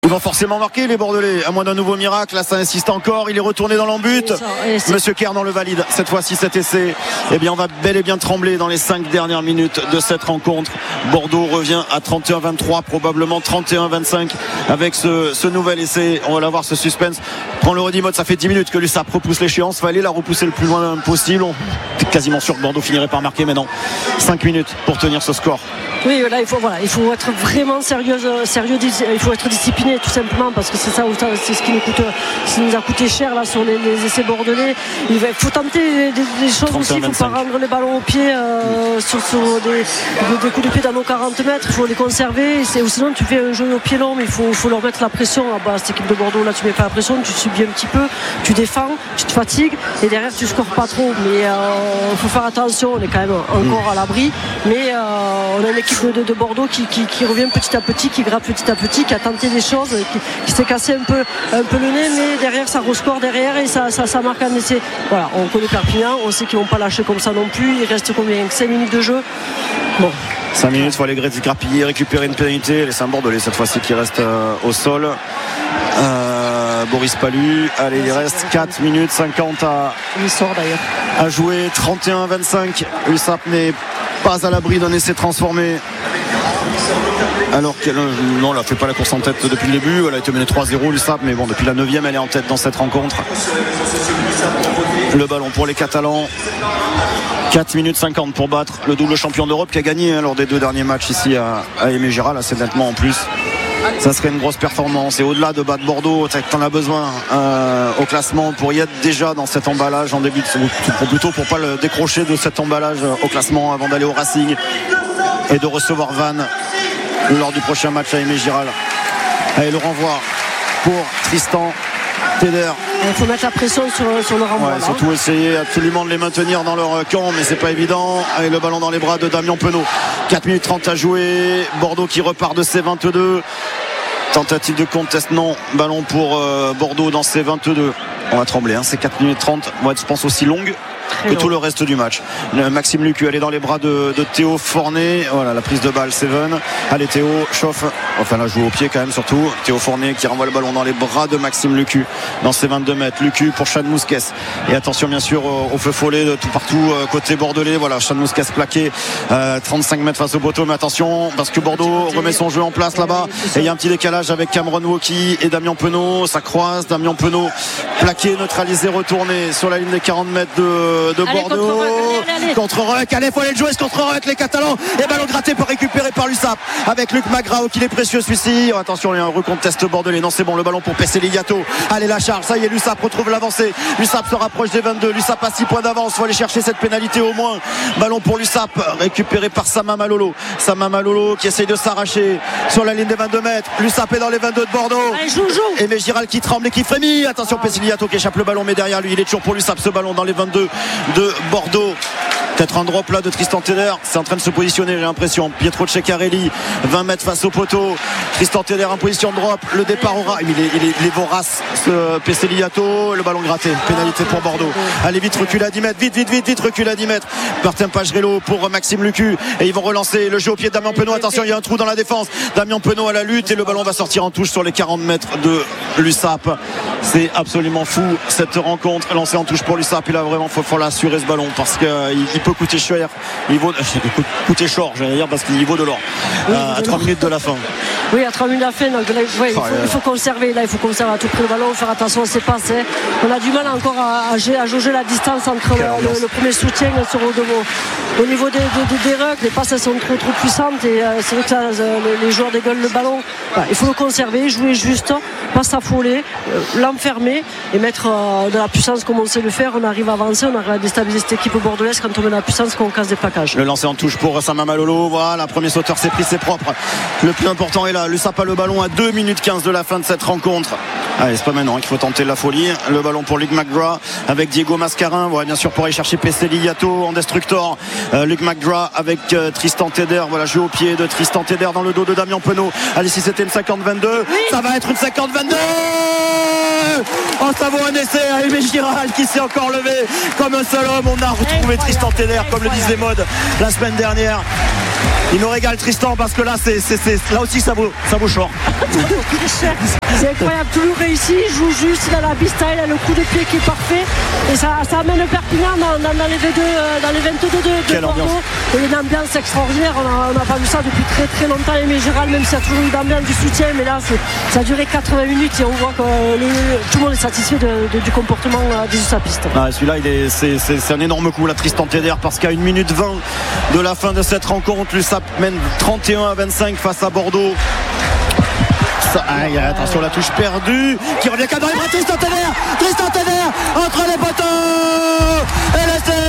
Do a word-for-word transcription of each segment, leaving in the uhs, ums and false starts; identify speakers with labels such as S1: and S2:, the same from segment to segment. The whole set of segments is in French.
S1: Ils vont forcément marquer les Bordelais, à moins d'un nouveau miracle. Là ça insiste encore, il est retourné dans l'embut. Monsieur Kernan le valide cette fois-ci cet essai. Eh bien on va bel et bien trembler dans les cinq dernières minutes de cette rencontre. Bordeaux revient à trente et un vingt-trois, probablement trente et un vingt-cinq avec ce, ce nouvel essai. On va l'avoir, ce suspense. Prends le redis mode, ça fait dix minutes que l'U S A P repousse l'échéance. Fallait la repousser le plus loin possible. On est quasiment sûr que Bordeaux finirait par marquer maintenant. cinq minutes pour tenir ce score.
S2: Oui, là il faut, voilà, il faut être vraiment sérieux, sérieux, il faut être discipliné tout simplement, parce que c'est ça, c'est ce qui nous coûte, ce qui nous a coûté cher là sur les, les essais bordelais. Il faut tenter des, des choses aussi, il ne faut pas rendre les ballons au pied euh, sur, sur des, des coups de pied dans nos quarante mètres, il faut les conserver. Ou sinon tu fais un jeu au pied long, mais il faut, faut leur mettre la pression. Ah bah, cette équipe de Bordeaux là, tu mets pas la pression, tu subis un petit peu, tu défends, tu te fatigues et derrière tu scores pas trop. Mais il euh, faut faire attention, on est quand même encore à l'abri, mais euh, on a une équipe De, de, de Bordeaux qui, qui, qui revient petit à petit, qui grappe petit à petit, qui a tenté des choses, qui, qui s'est cassé un peu, un peu le nez, mais derrière ça rescore derrière et ça, ça, ça marque un essai. Voilà, on connaît Perpignan, on sait qu'ils ne vont pas lâcher comme ça non plus. Il reste combien, cinq minutes de jeu. Bon.
S1: cinq minutes, il faut aller grappiller, récupérer une pénalité. Les Saint-Bordelais cette fois-ci qui reste euh, au sol. Euh, Boris Palu. Allez, il reste quatre minutes cinquante à,
S2: il sort d'ailleurs.
S1: à jouer. trente et un vingt-cinq. L'U S A P n'est pas à l'abri d'un essai transformé. Alors qu'elle non, elle ne fait pas la course en tête depuis le début. Elle a été menée trois zéro, l'U S A P, mais bon, depuis la neuvième, elle est en tête dans cette rencontre. Le ballon pour les Catalans. quatre minutes cinquante pour battre le double champion d'Europe qui a gagné hein, lors des deux derniers matchs ici à, à Aimé Giral, assez nettement en plus. Ça serait une grosse performance, et au-delà de battre Bordeaux, tu en as besoin euh, au classement pour y être déjà dans cet emballage en début de, plutôt pour pas le décrocher de cet emballage au classement avant d'aller au Racing et de recevoir Vannes lors du prochain match à Aimé Giral. Allez, le renvoi pour Tristan Teder.
S2: Il faut mettre la pression sur, sur le renvoi.
S1: Ouais, surtout essayer absolument de les maintenir dans leur camp, mais c'est pas évident. Allez, le ballon dans les bras de Damien Penaud. quatre minutes trente à jouer. Bordeaux qui repart de ses vingt-deux. Tentative de contest, non. Ballon pour euh, Bordeaux dans ses vingt-deux. On va trembler, hein. Ces quatre minutes trente vont être, je pense, aussi longues que tout le reste du match. Maxime Lucu, elle est dans les bras de, de Théo Fornet. Voilà, la prise de balle, Seven. Allez, Théo chauffe, enfin là joue au pied quand même, surtout Théo Fornet qui renvoie le ballon dans les bras de Maxime Lucu dans ses vingt-deux mètres. Lucu pour Chad Mousquet, et attention bien sûr au, au feu follet de tout partout euh, côté bordelais. Voilà, Chad Mousquet plaqué euh, trente-cinq mètres face au poteau, mais attention parce que Bordeaux remet son jeu en place là-bas, et il y a un petit décalage avec Cameron Woki et Damien Penaud. Ça croise, Damien Penaud plaqué, neutralisé, retourné sur la ligne des quarante mètres de de allez, Bordeaux contre Ruck, allez, faut aller le jouer ce contre Ruck, les Catalans, et ballon gratté pour récupérer par l'U S A P avec Luc Magrao qui est précieux celui-ci. Oh, attention, il y a un recontest bordelais, non c'est bon, le ballon pour Pesseliato. Allez, la charge, ça y est, l'U S A P retrouve l'avancée, l'U S A P se rapproche des vingt-deux, l'U S A P a six points d'avance, faut aller chercher cette pénalité au moins. Ballon pour l'U S A P récupéré par Sama Malolo, Sama Malolo qui essaye de s'arracher sur la ligne des vingt-deux mètres. L'U S A P est dans les vingt-deux de Bordeaux.
S2: Allez, joue, joue.
S1: Et Giral qui tremble et qui frémit, attention, Pesseliato qui échappe le ballon, mais derrière lui il est toujours pour l'U S A P ce ballon dans les vingt-deux de Bordeaux. Peut-être un drop là de Tristan Teder, c'est en train de se positionner, j'ai l'impression. Pietro Ceccarelli, vingt mètres face au poteau. Tristan Teder en position de drop, le départ aura, il est, il est, il est vorace ce Pesseliato, le ballon gratté, pénalité pour Bordeaux. Allez vite, recule à dix mètres, vite, vite, vite, vite, recule à dix mètres. Martin Pagerello pour Maxime Lucu, et ils vont relancer le jeu au pied de Damien Penaud. Attention, il y a un trou dans la défense. Damien Penaud à la lutte, et le ballon va sortir en touche sur les quarante mètres de l'U S A P. C'est absolument fou cette rencontre, lancée en touche pour l'U S A P. Et là vraiment faut, faut l'assurer ce ballon, parce qu'il il peut coûter cher, il vaut coûter short, j'allais dire, parce qu'il vaut de l'or. Oui, euh, à trois minutes de la fin.
S2: Oui, à trois minutes de la fin, donc là, ouais, il, faut, il faut conserver, là il faut conserver à tout prix le ballon, faire attention à ses passes, hein. On a du mal encore à, à, à jauger la distance entre le, le, le premier soutien sur, au, au niveau des, des, des rucks, les passes elles sont trop trop puissantes, et euh, c'est vrai que là, les, les joueurs dégueulent le ballon. Voilà, il faut le conserver, jouer juste, pas s'affoler, euh, l'enfermer et mettre euh, de la puissance comme on sait le faire. On arrive à avancer, on arrive à déstabiliser cette équipe bordelaise quand on met de la puissance, qu'on casse des plaquages.
S1: Le lancer en touche pour Sama Malolo, voilà, premier sauteur c'est pris, c'est propre. Le plus important est là, l'U S A P a le ballon à deux minutes quinze de la fin de cette rencontre. Allez, c'est pas maintenant qu'il faut tenter la folie. Le ballon pour Luc McGrath avec Diego Mascarin, voilà, bien sûr pour aller chercher Pesseliato en destructor. euh, Luc McGrath avec euh, Tristan Teder, voilà, jeu au pied de Tristan Teder dans le dos de Damien Penaud. Allez, si c'était une cinquante vingt-deux, oui, ça va être une cinquante vingt-deux. Oh, ça vaut un essai à Aimé Giral qui s'est encore levé comme un seul homme. On a retrouvé Tristan Teder, comme le disait Maud la semaine dernière. Il nous régale Tristan, parce que là c'est, c'est, c'est, là aussi ça vaut, vaut, ça vaut short.
S2: C'est incroyable, toujours réussi, il joue juste, il a la bista, il a le coup de pied qui est parfait et ça, ça amène Perpignan dans, dans, dans les vingt-deux, dans les vingt-deux de, de Bordeaux. Et une ambiance extraordinaire, on n'a pas vu ça depuis très très longtemps. Aimé Giral, même s'il y a toujours eu l'ambiance du soutien, mais là ça a duré quatre-vingts minutes et on voit que le, tout le monde est satisfait de, de, du comportement des usapistes.
S1: Ah, celui-là il est, c'est, c'est, c'est un énorme coup là, Tristan Teder, parce qu'à une minute vingt de la fin de cette rencontre, l'U S A P mène trente et un à vingt-cinq face à Bordeaux. Ah, il y a, attention, la touche perdue qui revient cadré, Tristan Teder, Tristan Teder entre les poteaux et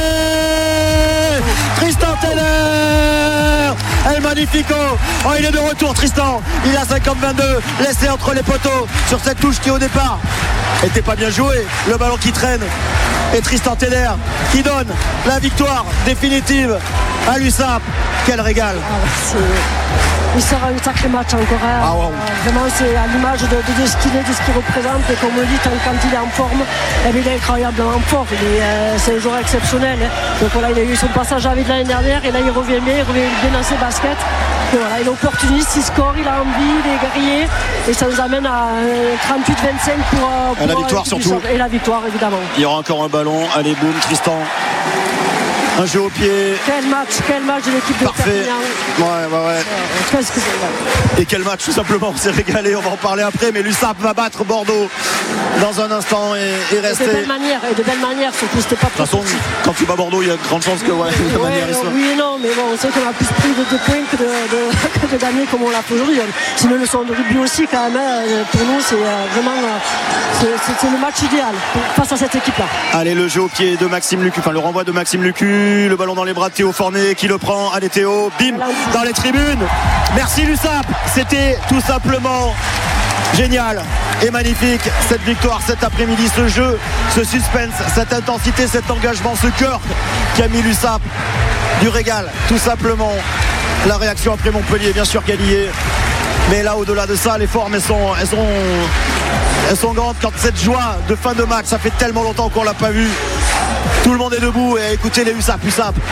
S1: l'essai Tristan Teder, El Magnifico. Oh, il est de retour, Tristan, il a cinquante vingt-deux, l'essai entre les poteaux sur cette touche qui au départ était pas bien jouée, le ballon qui traîne et Tristan Teder qui donne la victoire définitive à l'U S A P. Quel régal.
S2: Ah, il sera un sacré match encore hein.
S1: Ah, wow.
S2: euh, vraiment c'est à l'image de, de, de ce qu'il est, de ce qu'il représente et comme on dit quand il est en forme eh bien, il est incroyablement fort, il est, euh, c'est un joueur exceptionnel hein. Donc voilà, il a eu son passage à vide l'année dernière et là il revient bien, il revient bien dans ses baskets et voilà, il est opportuniste, il score, il a envie, il est guerrier et ça nous amène à euh, trente-huit vingt-cinq pour, euh, pour
S1: et la victoire surtout
S2: et la victoire évidemment.
S1: Il y aura encore un ballon, allez boum, Tristan, un jeu au pied.
S2: Quel match, quel match de l'équipe de
S1: Parfait.
S2: Perpignan.
S1: Ouais, ouais, ouais.
S2: Euh, qu'est-ce que c'est, ouais.
S1: Et quel match, tout simplement, on s'est régalé, on va en parler après, mais l'U S A P va battre Bordeaux dans un instant et, et rester.
S2: Et de belle manière, et de belle manière, surtout c'était pas
S1: de toute façon, quand tu bats Bordeaux, il y a de grandes chances que ouais, de
S2: ouais,
S1: manière
S2: non, oui et non, mais bon, on sait qu'on a plus pris de, de points que de, de, que de gagner comme on l'a fait aujourd'hui. C'est une leçon de rugby aussi quand même. Hein. Pour nous, c'est euh, vraiment c'est, c'est, c'est le match idéal face à cette équipe-là.
S1: Allez, le jeu au pied de Maxime Lucu, enfin le renvoi de Maxime Lucu, le ballon dans les bras de Théo Fornet qui le prend. Allez Théo, bim, dans les tribunes. Merci l'U S A P, c'était tout simplement génial et magnifique cette victoire cet après-midi, ce jeu, ce suspense, cette intensité, cet engagement, ce cœur qui a mis l'U S A P du régal, tout simplement. La réaction après Montpellier, bien sûr qu'elle y est, mais là au-delà de ça, les formes elles sont, elles sont, elles sont grandes quand cette joie de fin de match, ça fait tellement longtemps qu'on l'a pas vu. Tout le monde est debout et écoutez les U S A P, U S A P.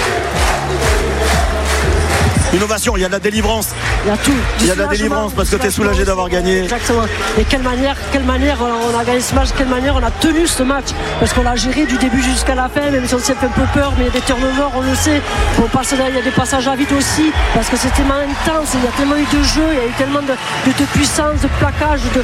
S1: Innovation, il y a de la délivrance.
S2: Il y a tout.
S1: Il y a de la délivrance parce que tu es soulagé d'avoir gagné.
S2: Exactement. Et quelle manière, quelle manière on a gagné ce match, quelle manière on a tenu ce match. Parce qu'on l'a géré du début jusqu'à la fin, même si on s'est fait un peu peur, mais il y a des turnovers, on le sait. On passe, il y a des passages à vide aussi, parce que c'est tellement intense, il y a tellement eu de jeux, il y a eu tellement de, de, de puissance, de plaquage, de.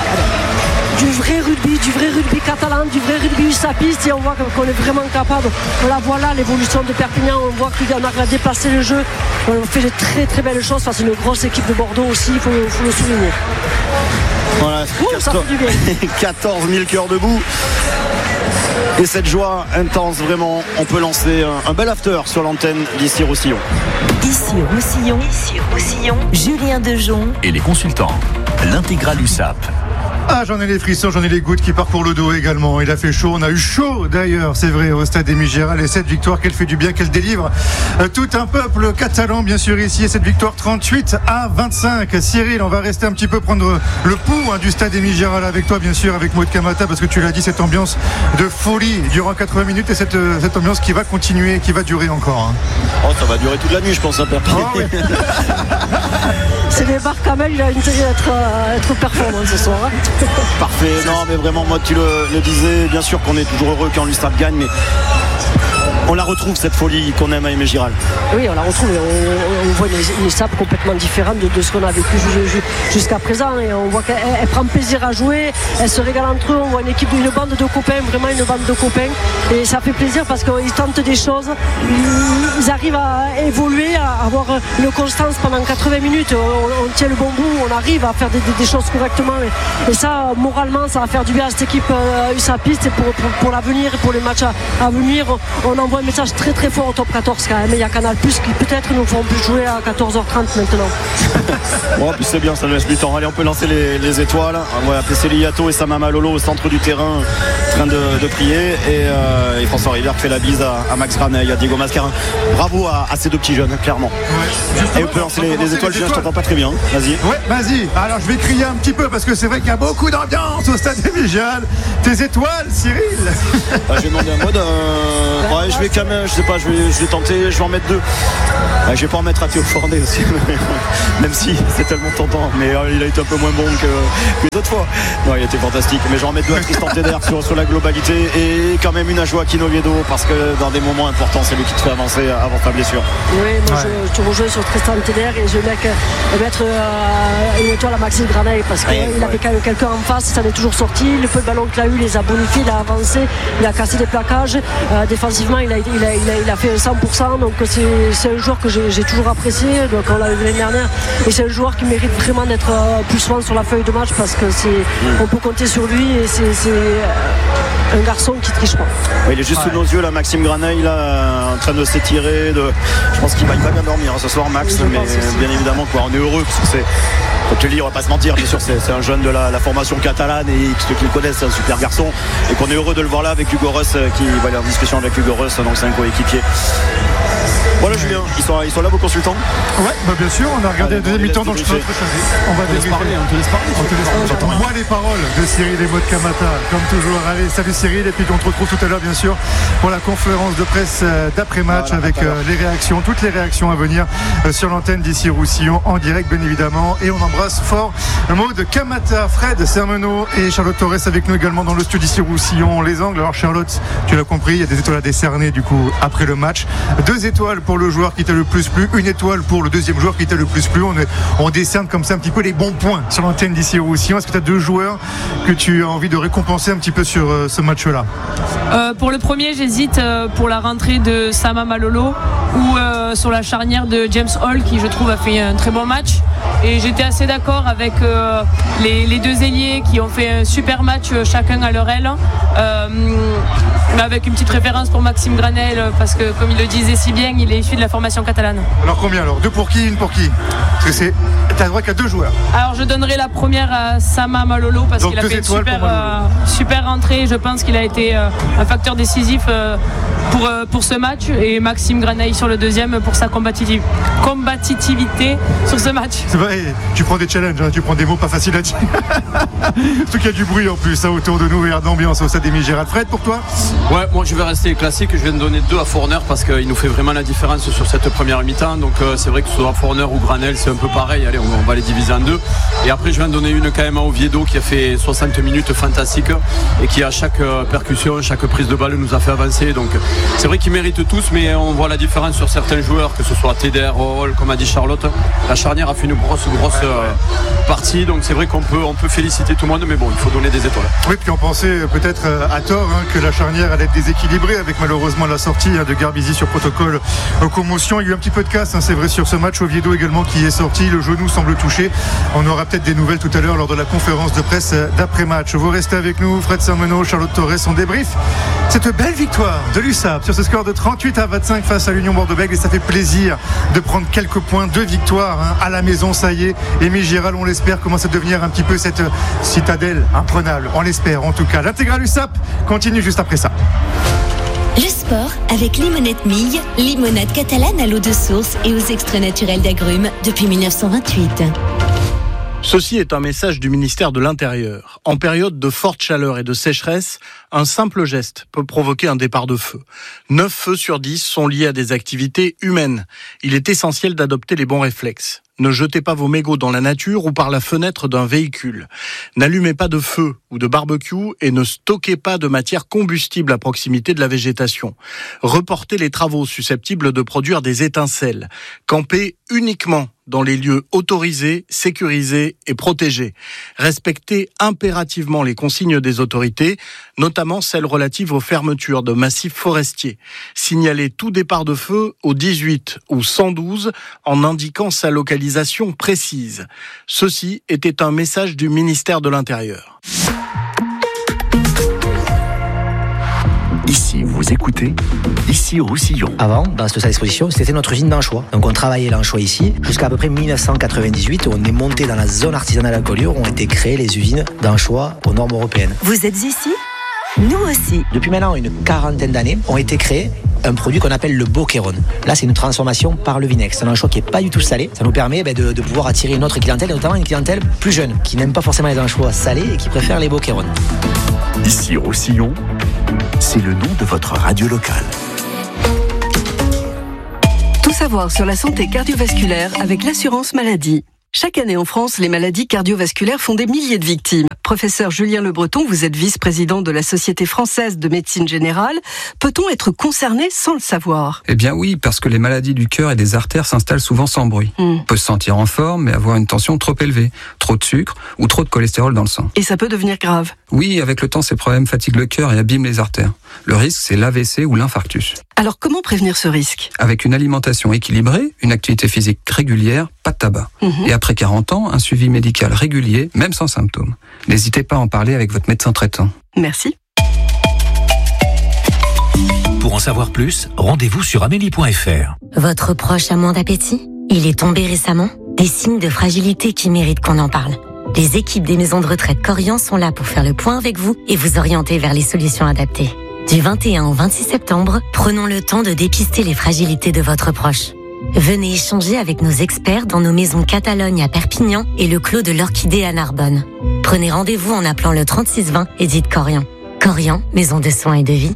S2: du vrai rugby, du vrai rugby catalan, du vrai rugby usapiste et on voit qu'on est vraiment capable. On la voit là, l'évolution de Perpignan, on voit qu'on arrive à déplacer le jeu. On fait de très très belles choses face à une grosse équipe de Bordeaux aussi, il faut, faut le souligner.
S1: Voilà,
S2: Ouh, ça fait du bien.
S1: quatorze mille cœurs debout. Et cette joie intense, vraiment, on peut lancer un, un bel after sur l'antenne d'ici Roussillon.
S3: Ici Roussillon, ici Roussillon, Julien Dejon
S4: et les consultants, l'intégrale U S A P.
S5: Ah, j'en ai les frissons, j'en ai les gouttes qui parcourent le dos également. Il a fait chaud, on a eu chaud d'ailleurs, c'est vrai, au stade Aimé Giral. Et cette victoire, qu'elle fait du bien, qu'elle délivre euh, tout un peuple catalan, bien sûr, ici. Et cette victoire trente-huit à vingt-cinq. Cyril, on va rester un petit peu prendre le pouls hein, du stade Aimé Giral avec toi, bien sûr, avec Maud Kamata, parce que tu l'as dit, cette ambiance de folie durant quatre-vingts minutes et cette, euh, cette ambiance qui va continuer, qui va durer encore. Hein.
S1: Oh, ça va durer toute la nuit, je pense, à Perpignan.
S5: Oh, ouais.
S2: C'est des barres quand même, il a intérêt d'être euh, être performant ce soir. Hein.
S1: Parfait, non mais vraiment moi tu le, le disais, bien sûr qu'on est toujours heureux quand l'U S A P gagne, mais on la retrouve cette folie qu'on aime à Aimé Giral.
S2: Oui, on la retrouve, on, on voit une, une U S A P complètement différente de, de ce qu'on a vécu jusqu'à présent et on voit qu'elle elle prend plaisir à jouer, elle se régale entre eux, on voit une équipe, une bande de copains, vraiment une bande de copains et ça fait plaisir parce qu'ils tentent des choses, ils, ils arrivent à évoluer, à avoir une constance pendant quatre-vingts minutes, on, on tient le bon bout, on arrive à faire des, des, des choses correctement et, et ça moralement ça va faire du bien à cette équipe euh, USAPiste et pour, pour, pour l'avenir et pour les matchs à, à venir, on envoie un message très très fort au top quatorze quand même. Il y a Canal Plus qui peut-être nous feront plus jouer à quatorze heures trente maintenant.
S1: Bon, puis c'est bien, ça nous laisse du temps. Allez, on peut lancer les, les étoiles. On va appeler Célie Yato et sa maman Lolo au centre du terrain en train de, de prier. Et, euh, et François Rivière fait la bise à, à Max Granet, à Diego Mascarin. Bravo à, à ces deux petits jeunes, clairement. Ouais, et on peut lancer les, les étoiles. Julien, je t'entends pas très bien. Vas-y.
S5: Ouais, vas-y. Alors je vais crier un petit peu parce que c'est vrai qu'il y a beaucoup d'ambiance au stade Aimé Giral. Tes étoiles, Cyril.
S1: Ah, je vais demander un mode. Euh... Ouais, je vais quand même, je sais pas, je vais, je vais tenter, je vais en mettre deux. Ouais, je vais pas en mettre à Théo Fournet aussi, même si c'est tellement tentant, mais euh, il a été un peu moins bon que, que les autres fois. Non, il était fantastique, mais je vais en mettre deux à Tristan Teder sur, sur la globalité et quand même une à Joaquin Oviedo parce que dans des moments importants, c'est lui qui te fait avancer avant ta blessure.
S2: Oui, moi
S1: ouais.
S2: je, je te rejoins sur Tristan Teder et je vais mettre, mettre euh, une étoile à Maxime Granel parce qu'il ouais, ouais. avait quand même quelqu'un en face, ça en est toujours sorti. Le peu de ballons qu'il a eu, il les a bonifiés, il a avancé, il a cassé des plaquages. Euh, défensivement, il a, il, a, il, a, il a fait cent pour cent, donc c'est, c'est un joueur que j'ai, j'ai toujours apprécié. Donc on l'a vu l'année dernière et c'est un joueur qui mérite vraiment d'être euh, plus souvent sur la feuille de match parce que c'est, mmh. on peut compter sur lui et c'est, c'est euh, un garçon qui triche pas.
S1: Ouais, il est juste ouais. sous nos yeux là, Maxime Granel là, en train de s'étirer. De... Je pense qu'il va, il va bien dormir hein, ce soir, Max, oui, mais bien évidemment quoi, on est heureux parce que c'est. Comme tu le dis, on va pas se mentir, bien sûr, c'est, c'est un jeune de la, la formation catalane et ceux qui le connaissent, c'est un super garçon et qu'on est heureux de le voir là avec Hugo Russ qui va aller en discussion avec Hugo Russ, donc c'est un coéquipier. Voilà Julien, ils sont, ils sont là vos consultants ?
S5: Ouais, bah bien sûr, on a regardé la deuxième mi-temps dans le stade. On va débriefer.
S6: On te laisse parler.
S5: On te laisse parler. On voit les paroles de Cyril et Maud Camata, comme toujours. Allez, salut Cyril, et puis on te retrouve tout à l'heure, bien sûr, pour la conférence de presse d'après-match voilà, avec euh, les réactions, toutes les réactions à venir euh, sur l'antenne d'ici Roussillon, en direct, bien évidemment. Et on embrasse fort Maud Camata, Fred Sermenot et Charlotte Torres avec nous également dans le studio d'ici Roussillon. Les Angles, alors Charlotte, tu l'as compris, il y a des étoiles à décerner du coup après le match. Deux étoiles pour le joueur qui t'a le plus plu, une étoile pour le deuxième joueur qui t'a le plus plu. On, est, on décerne comme ça un petit peu les bons points sur l'antenne d'ici Roussillon. Est-ce que tu as deux joueurs que tu as envie de récompenser un petit peu sur euh, ce match-là ?
S7: euh, Pour le premier, j'hésite euh, pour la rentrée de Sama Malolo ou euh, sur la charnière de James Hall qui je trouve a fait un très bon match. Et j'étais assez d'accord avec euh, les, les deux ailiers qui ont fait un super match euh, chacun à leur aile. Euh, mais avec une petite référence pour Maxime Granel parce que comme il le disait si bien, il est issu de la formation catalane.
S5: Alors combien alors ? Deux pour qui ? Une pour qui ? Parce que c'est... t'as le droit qu'à deux joueurs.
S7: Alors je donnerai la première à Sama Malolo parce donc qu'il a fait une super, euh, super rentrée. Je pense qu'il a été euh, un facteur décisif euh, pour, euh, pour ce match et Maxime Granel sur le deuxième pour sa combativ- combativité sur ce match.
S5: C'est vrai, tu prends des challenges, hein, tu prends des mots pas faciles à dire. Surtout qu'il y a du bruit en plus hein, autour de nous et d'ambiance au stade Émile Gérald. Fred, pour toi ?
S6: Ouais, moi je vais rester classique. Je viens de donner deux à Fourner parce qu'il nous fait vraiment la différence sur cette première mi-temps. Donc euh, c'est vrai que ce soit Fourner ou Granel, c'est un peu pareil. Allez, on, on va les diviser en deux. Et après, je viens de donner une quand même à Oviedo qui a fait soixante minutes fantastiques et qui à chaque euh, percussion, chaque prise de balle nous a fait avancer. Donc c'est vrai qu'ils méritent tous, mais on voit la différence sur certains joueurs, que ce soit Teder, Hall, comme a dit Charlotte. La charnière a fait une grosse, grosse euh, partie. Donc c'est vrai qu'on peut, on peut féliciter tout le monde, mais bon, il faut donner des étoiles.
S5: Oui, puis on pensait peut-être à tort hein, que la charnière allait être déséquilibrée avec malheureusement la sortie hein, de Garbizi sur protocole euh, commotion. Il y a eu un petit peu de casse, hein, c'est vrai, sur ce match. Oviedo également qui est sorti, le genou semble touché. On aura peut-être des nouvelles tout à l'heure lors de la conférence de presse d'après-match. Vous restez avec nous, Fred Sermenot, Charlotte Torres, on débrief cette belle victoire de l'U S A P sur ce score de trente-huit à vingt-cinq face à l'Union Bordeaux-Bègles et ça fait plaisir de prendre quelques points, deux victoires hein, à la maison, ça y est. Émile Gérald, on l'espère, commence à devenir un petit peu cette citadelle imprenable, on l'espère en tout cas. L'intégrale U S A P continue juste après ça.
S3: Le sport avec Limonette Mille, limonade catalane à l'eau de source et aux extraits naturels d'agrumes depuis dix-neuf cent vingt-huit.
S8: Ceci est un message du ministère de l'Intérieur. En période de forte chaleur et de sécheresse, un simple geste peut provoquer un départ de feu. neuf feux sur dix sont liés à des activités humaines. Il est essentiel d'adopter les bons réflexes. Ne jetez pas vos mégots dans la nature ou par la fenêtre d'un véhicule. N'allumez pas de feu ou de barbecue et ne stockez pas de matière combustible à proximité de la végétation. Reportez les travaux susceptibles de produire des étincelles. Campez uniquement dans les lieux autorisés, sécurisés et protégés. Respectez impérativement les consignes des autorités, notamment celles relatives aux fermetures de massifs forestiers. Signalez tout départ de feu au dix-huit ou cent douze en indiquant sa localisation précise. Ceci était un message du ministère de l'Intérieur.
S4: Ici, vous écoutez, ici Roussillon.
S9: Avant, dans cette salle d'exposition, c'était notre usine d'anchois. Donc on travaillait l'anchois ici jusqu'à à peu près dix-neuf cent quatre-vingt-dix-huit. On est monté dans la zone artisanale à Collioure où ont été créées les usines d'anchois aux normes européennes.
S3: Vous êtes ici ? Nous aussi.
S9: Depuis maintenant une quarantaine d'années, ont été créés un produit qu'on appelle le Boqueron. Là, c'est une transformation par le vinaigre. C'est un anchois qui n'est pas du tout salé. Ça nous permet ben, de, de pouvoir attirer une autre clientèle, et notamment une clientèle plus jeune, qui n'aime pas forcément les anchois salés et qui préfère les Boqueron.
S4: Ici Roussillon, c'est le nom de votre radio locale.
S10: savoir sur la santé cardiovasculaire avec l'assurance maladie. Chaque année en France, les maladies cardiovasculaires font des milliers de victimes. Professeur Julien Le Breton, vous êtes vice-président de la Société française de médecine générale. Peut-on être concerné sans le savoir ?
S11: Eh bien oui, parce que les maladies du cœur et des artères s'installent souvent sans bruit. Mm. On peut se sentir en forme, mais avoir une tension trop élevée, trop de sucre ou trop de cholestérol dans le sang.
S10: Et ça peut devenir grave ?
S11: Oui, avec le temps, ces problèmes fatiguent le cœur et abîment les artères. Le risque, c'est l'A V C ou l'infarctus.
S10: Alors comment prévenir ce risque ?
S11: Avec une alimentation équilibrée, une activité physique régulière, pas de tabac. Mm-hmm. Et après quarante ans, un suivi médical régulier, même sans symptômes. N'hésitez pas à en parler avec votre médecin traitant.
S10: Merci.
S12: Pour en savoir plus, rendez-vous sur amélie point f r.
S3: Votre proche a moins d'appétit ? Il est tombé récemment ? Des signes de fragilité qui méritent qu'on en parle. Les équipes des maisons de retraite Corian sont là pour faire le point avec vous et vous orienter vers les solutions adaptées. Du vingt et un au vingt-six septembre, prenons le temps de dépister les fragilités de votre proche. Venez échanger avec nos experts dans nos maisons Catalogne à Perpignan et le Clos de l'Orchidée à Narbonne. Prenez rendez-vous en appelant le trente-six vingt et dites Corian. Corian, maison de soins et de vie.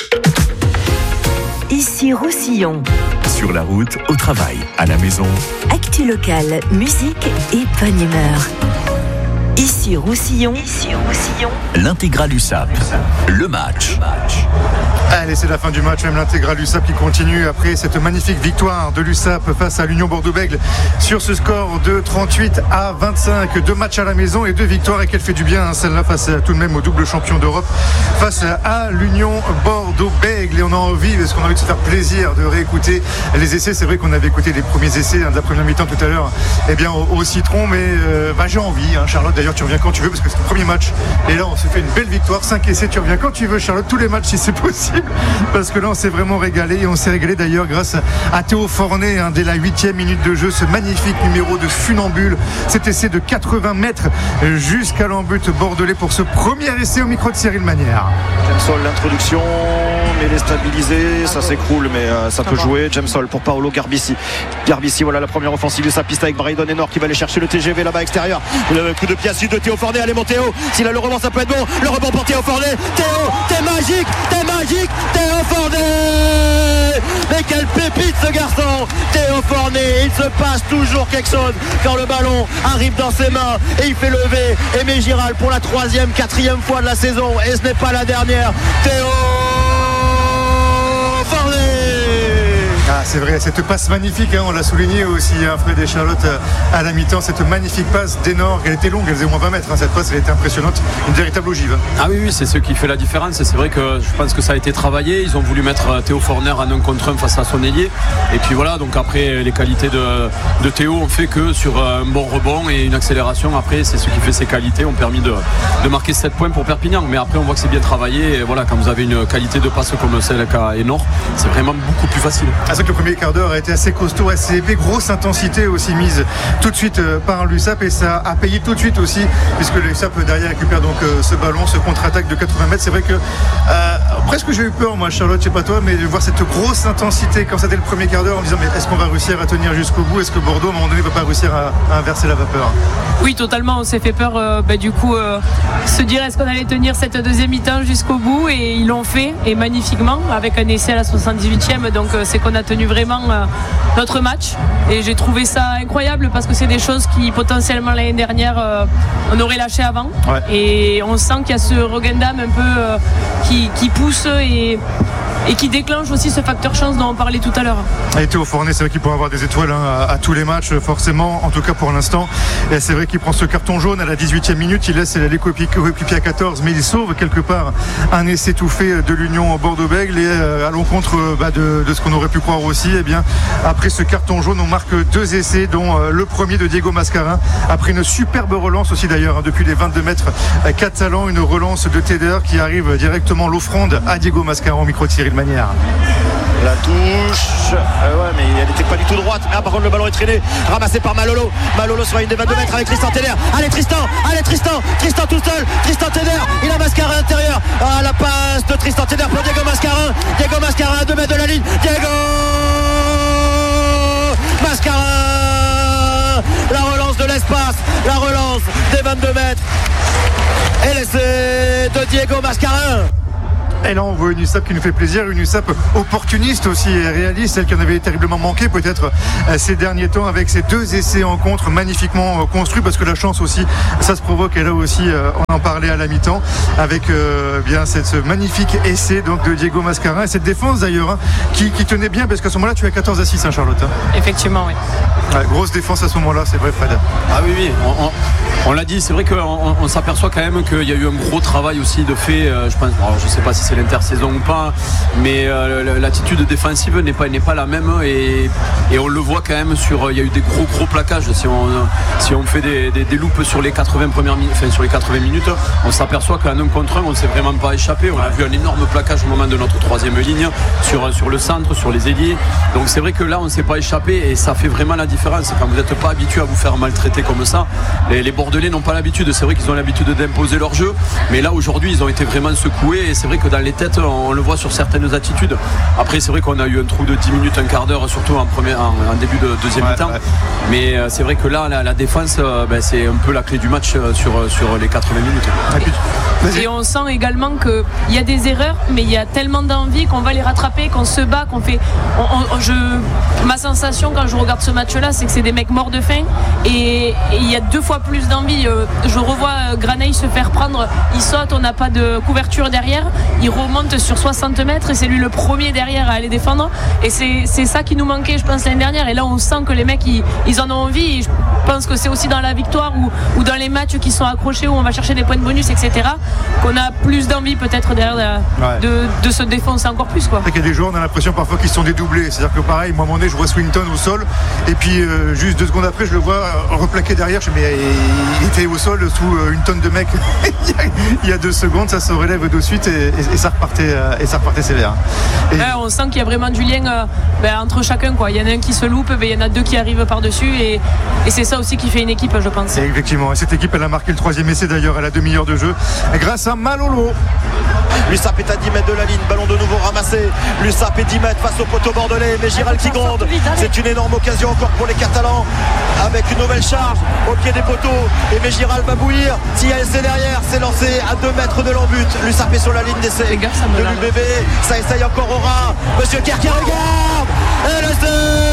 S13: Ici Roussillon.
S4: Sur la route, au travail, à la maison.
S13: Actu locale, musique et bonne humeur. Ici Roussillon. Ici Roussillon.
S4: L'intégral U S A P. Le match.
S5: Allez, c'est la fin du match, même l'intégral U S A P qui continue après cette magnifique victoire de l'U S A P face à l'Union Bordeaux-Bègles sur ce score de trente-huit à vingt-cinq. Deux matchs à la maison et deux victoires, et qu'elle fait du bien, hein, celle-là, face à, tout de même au double champion d'Europe, face à l'Union Bordeaux-Bègles. Et on a envie, parce qu'on a envie de se faire plaisir, de réécouter les essais. C'est vrai qu'on avait écouté les premiers essais hein, de la première mi-temps tout à l'heure, eh bien au, au Citron, mais euh, bah, j'ai envie, hein, Charlotte. D'ailleurs, tu reviens quand tu veux, parce que c'est le premier match. Et là, on se fait une belle victoire, cinq essais. Tu reviens quand tu veux, Charlotte, tous les matchs si c'est possible. Parce que là on s'est vraiment régalé, et on s'est régalé d'ailleurs grâce à Théo Fornet hein, dès la huitième minute de jeu, ce magnifique numéro de funambule, cet essai de quatre-vingts mètres jusqu'à l'embut bordelais pour ce premier essai au micro de Cyril Manière.
S1: Jamesol, l'introduction, mais il est stabilisé, ça s'écroule, mais euh, ça, ça peut va. jouer. Jamesol pour Paolo Garbici. Garbici, voilà la première offensive de sa piste avec Braydon Enor qui va aller chercher le T G V là-bas extérieur. Le coup de pied à sud de Théo Fornet, allez mon Théo, s'il a le rebond ça peut être bon, le rebond pour Théo Fornet. Théo, t'es magique, t'es magique, Théo Fornet. Mais quelle pépite ce garçon, Théo Fornet. Il se passe toujours quelque chose quand le ballon arrive dans ses mains, et il fait lever Aimé Giral pour la troisième, quatrième fois de la saison, et ce n'est pas la dernière. Théo Fornet.
S5: Ah, c'est vrai, cette passe magnifique, hein, on l'a souligné aussi, hein, Fred et Charlotte, à la mi-temps, cette magnifique passe d'Enor, elle était longue, elle faisait au moins vingt mètres, hein, cette passe, elle était impressionnante, une véritable ogive.
S6: Ah oui, oui, c'est ce qui fait la différence, et c'est vrai que je pense que ça a été travaillé, ils ont voulu mettre Théo Forner en un contre un face à son ailier, et puis voilà, donc après les qualités de, de Théo ont fait que sur un bon rebond et une accélération, après c'est ce qui fait ses qualités, ont permis de, de marquer sept points pour Perpignan, mais après on voit que c'est bien travaillé, et voilà, quand vous avez une qualité de passe comme celle qu'a Enor, c'est vraiment beaucoup plus facile.
S5: Ah, c'est que le premier quart d'heure a été assez costaud, assez épais, grosse intensité aussi mise tout de suite par l'U S A P, et ça a payé tout de suite aussi, puisque l'U S A P derrière récupère donc ce ballon, ce contre-attaque de quatre-vingts mètres. C'est vrai que euh, presque j'ai eu peur moi, Charlotte, je sais pas toi, mais de voir cette grosse intensité comme ça dès le premier quart d'heure, en disant mais est-ce qu'on va réussir à tenir jusqu'au bout, est-ce que Bordeaux à un moment donné va pas réussir à, à inverser la vapeur?
S7: Oui, totalement, on s'est fait peur euh, bah, du coup euh, se dire est-ce qu'on allait tenir cette deuxième mi-temps jusqu'au bout, et ils l'ont fait, et magnifiquement, avec un essai à la soixante-dix-huitième, donc euh, c'est qu'on a tenu vraiment euh, notre match, et j'ai trouvé ça incroyable parce que c'est des choses qui potentiellement l'année dernière euh, on aurait lâché avant, ouais. Et on sent qu'il y a ce regain d'âme un peu euh, qui, qui pousse et, et qui déclenche aussi ce facteur chance dont on parlait tout à l'heure.
S5: Et Théo Fornet, c'est vrai qu'il pourrait avoir des étoiles hein, à, à tous les matchs forcément, en tout cas pour l'instant, et c'est vrai qu'il prend ce carton jaune à la dix-huitième minute, il laisse les coéquipiers à quatorze, mais il sauve quelque part un essai tout fait de l'Union Bordeaux-Bègles, et euh, à l'encontre bah, de, de ce qu'on aurait pu croire aussi, et bien après ce carton jaune on marque deux essais, dont euh, le premier de Diego Mascarin après une superbe relance aussi d'ailleurs hein, depuis les vingt-deux mètres euh, catalans, une relance de Teder qui arrive directement l'offrande à Diego Mascarin au micro de Cyril Manière.
S1: La touche, euh, ouais, mais elle n'était pas du tout droite. Ah, par contre, le ballon est traîné, ramassé par Malolo. Malolo sur la ligne des vingt-deux mètres avec Tristan Teder. Allez, Tristan, allez, Tristan, Tristan tout seul. Tristan Teder, il a Mascarin à l'intérieur. Ah, la passe de Tristan Teder pour Diego Mascarin. Diego Mascarin à deux mètres de la ligne. Diego Mascarin, la relance de l'espace, la relance des vingt-deux mètres. Et l'essai de Diego Mascarin.
S5: Et là on voit une U S A P qui nous fait plaisir, une U S A P opportuniste aussi et réaliste, celle qui en avait terriblement manqué peut-être ces derniers temps avec ces deux essais en contre magnifiquement construits, parce que la chance aussi ça se provoque, et là aussi on en parlait à la mi-temps avec euh, bien cette, ce magnifique essai donc de Diego Mascarin, et cette défense d'ailleurs hein, qui, qui tenait bien, parce qu'à ce moment-là tu as quatorze à six hein, Charlotte.
S7: Effectivement oui.
S5: Ouais, grosse défense à ce moment-là, c'est vrai Fred.
S6: Ah oui oui, on, on, on l'a dit, c'est vrai qu'on on, on s'aperçoit quand même qu'il y a eu un gros travail aussi de fait, euh, je pense, alors, je sais pas si c'est l'intersaison ou pas, mais euh, l'attitude défensive n'est pas, n'est pas la même, et, et on le voit quand même sur, il y a eu des gros gros plaquages, si on, si on fait des, des, des loupes sur les quatre-vingts premières minutes, enfin sur les quatre-vingts minutes, on s'aperçoit qu'en un contre un on ne s'est vraiment pas échappé, on a vu un énorme plaquage au moment de notre troisième ligne, sur, sur le centre, sur les ailiers, donc c'est vrai que là on ne s'est pas échappé, et ça fait vraiment la différence quand vous n'êtes pas habitué à vous faire maltraiter comme ça. Les, les Bordelais n'ont pas l'habitude, c'est vrai qu'ils ont l'habitude d'imposer leur jeu, mais là aujourd'hui ils ont été vraiment secoués, et c'est vrai que dans les têtes on le voit sur certaines attitudes. Après c'est vrai qu'on a eu un trou de dix minutes, un quart d'heure, surtout en, premier, en, en début de deuxième ouais, mi-temps, ouais. Mais euh, c'est vrai que là la, la défense euh, ben, c'est un peu la clé du match euh, sur, sur les quatre-vingts minutes.
S7: Et, et on sent également qu'il y a des erreurs, mais il y a tellement d'envie qu'on va les rattraper, qu'on se bat, qu'on fait on, on, je, ma sensation quand je regarde ce match là, c'est que c'est des mecs morts de faim, et il y a deux fois plus d'envie. Je revois Graney se faire prendre, il saute, on n'a pas de couverture derrière, il remonte sur soixante mètres et c'est lui le premier derrière à aller défendre, et c'est, c'est ça qui nous manquait je pense l'année dernière, et là on sent que les mecs ils, ils en ont envie, et je pense que c'est aussi dans la victoire ou, ou dans les matchs qui sont accrochés où on va chercher des points de bonus etc, qu'on a plus d'envie peut-être derrière de, ouais. de, de se défoncer encore plus quoi.
S5: Il y a des joueurs on a l'impression parfois qu'ils sont dédoublés, c'est-à-dire que pareil, moi à un moment donné je vois Swinton au sol, et puis euh, juste deux secondes après je le vois replaqué derrière, je me dis mais il était au sol sous une tonne de mecs il y a deux secondes, ça se relève de suite, et, et, et ça repartait et ça repartait sévère. Et...
S7: Ouais, on sent qu'il y a vraiment du lien euh, ben, entre chacun quoi. Il y en a un qui se loupe, ben, il y en a deux qui arrivent par-dessus, et, et c'est ça aussi qui fait une équipe je pense.
S5: Et effectivement, et cette équipe elle a marqué le troisième essai d'ailleurs à la demi-heure de jeu grâce à Malolo.
S1: L'U S A P est à dix mètres de la ligne, ballon de nouveau ramassé, l'U S A P dix mètres face au poteau bordelais, mais Giral qui gronde, c'est une énorme occasion encore pour les Catalans, avec une nouvelle charge au pied des poteaux, et Mégiral va bouillir, s'il y a essai derrière, c'est lancé à deux mètres de l'embut, l'U S A P sur la ligne d'essai de l'U B B, ça essaye encore Aura, Monsieur Kerr qui regarde, et l'essai,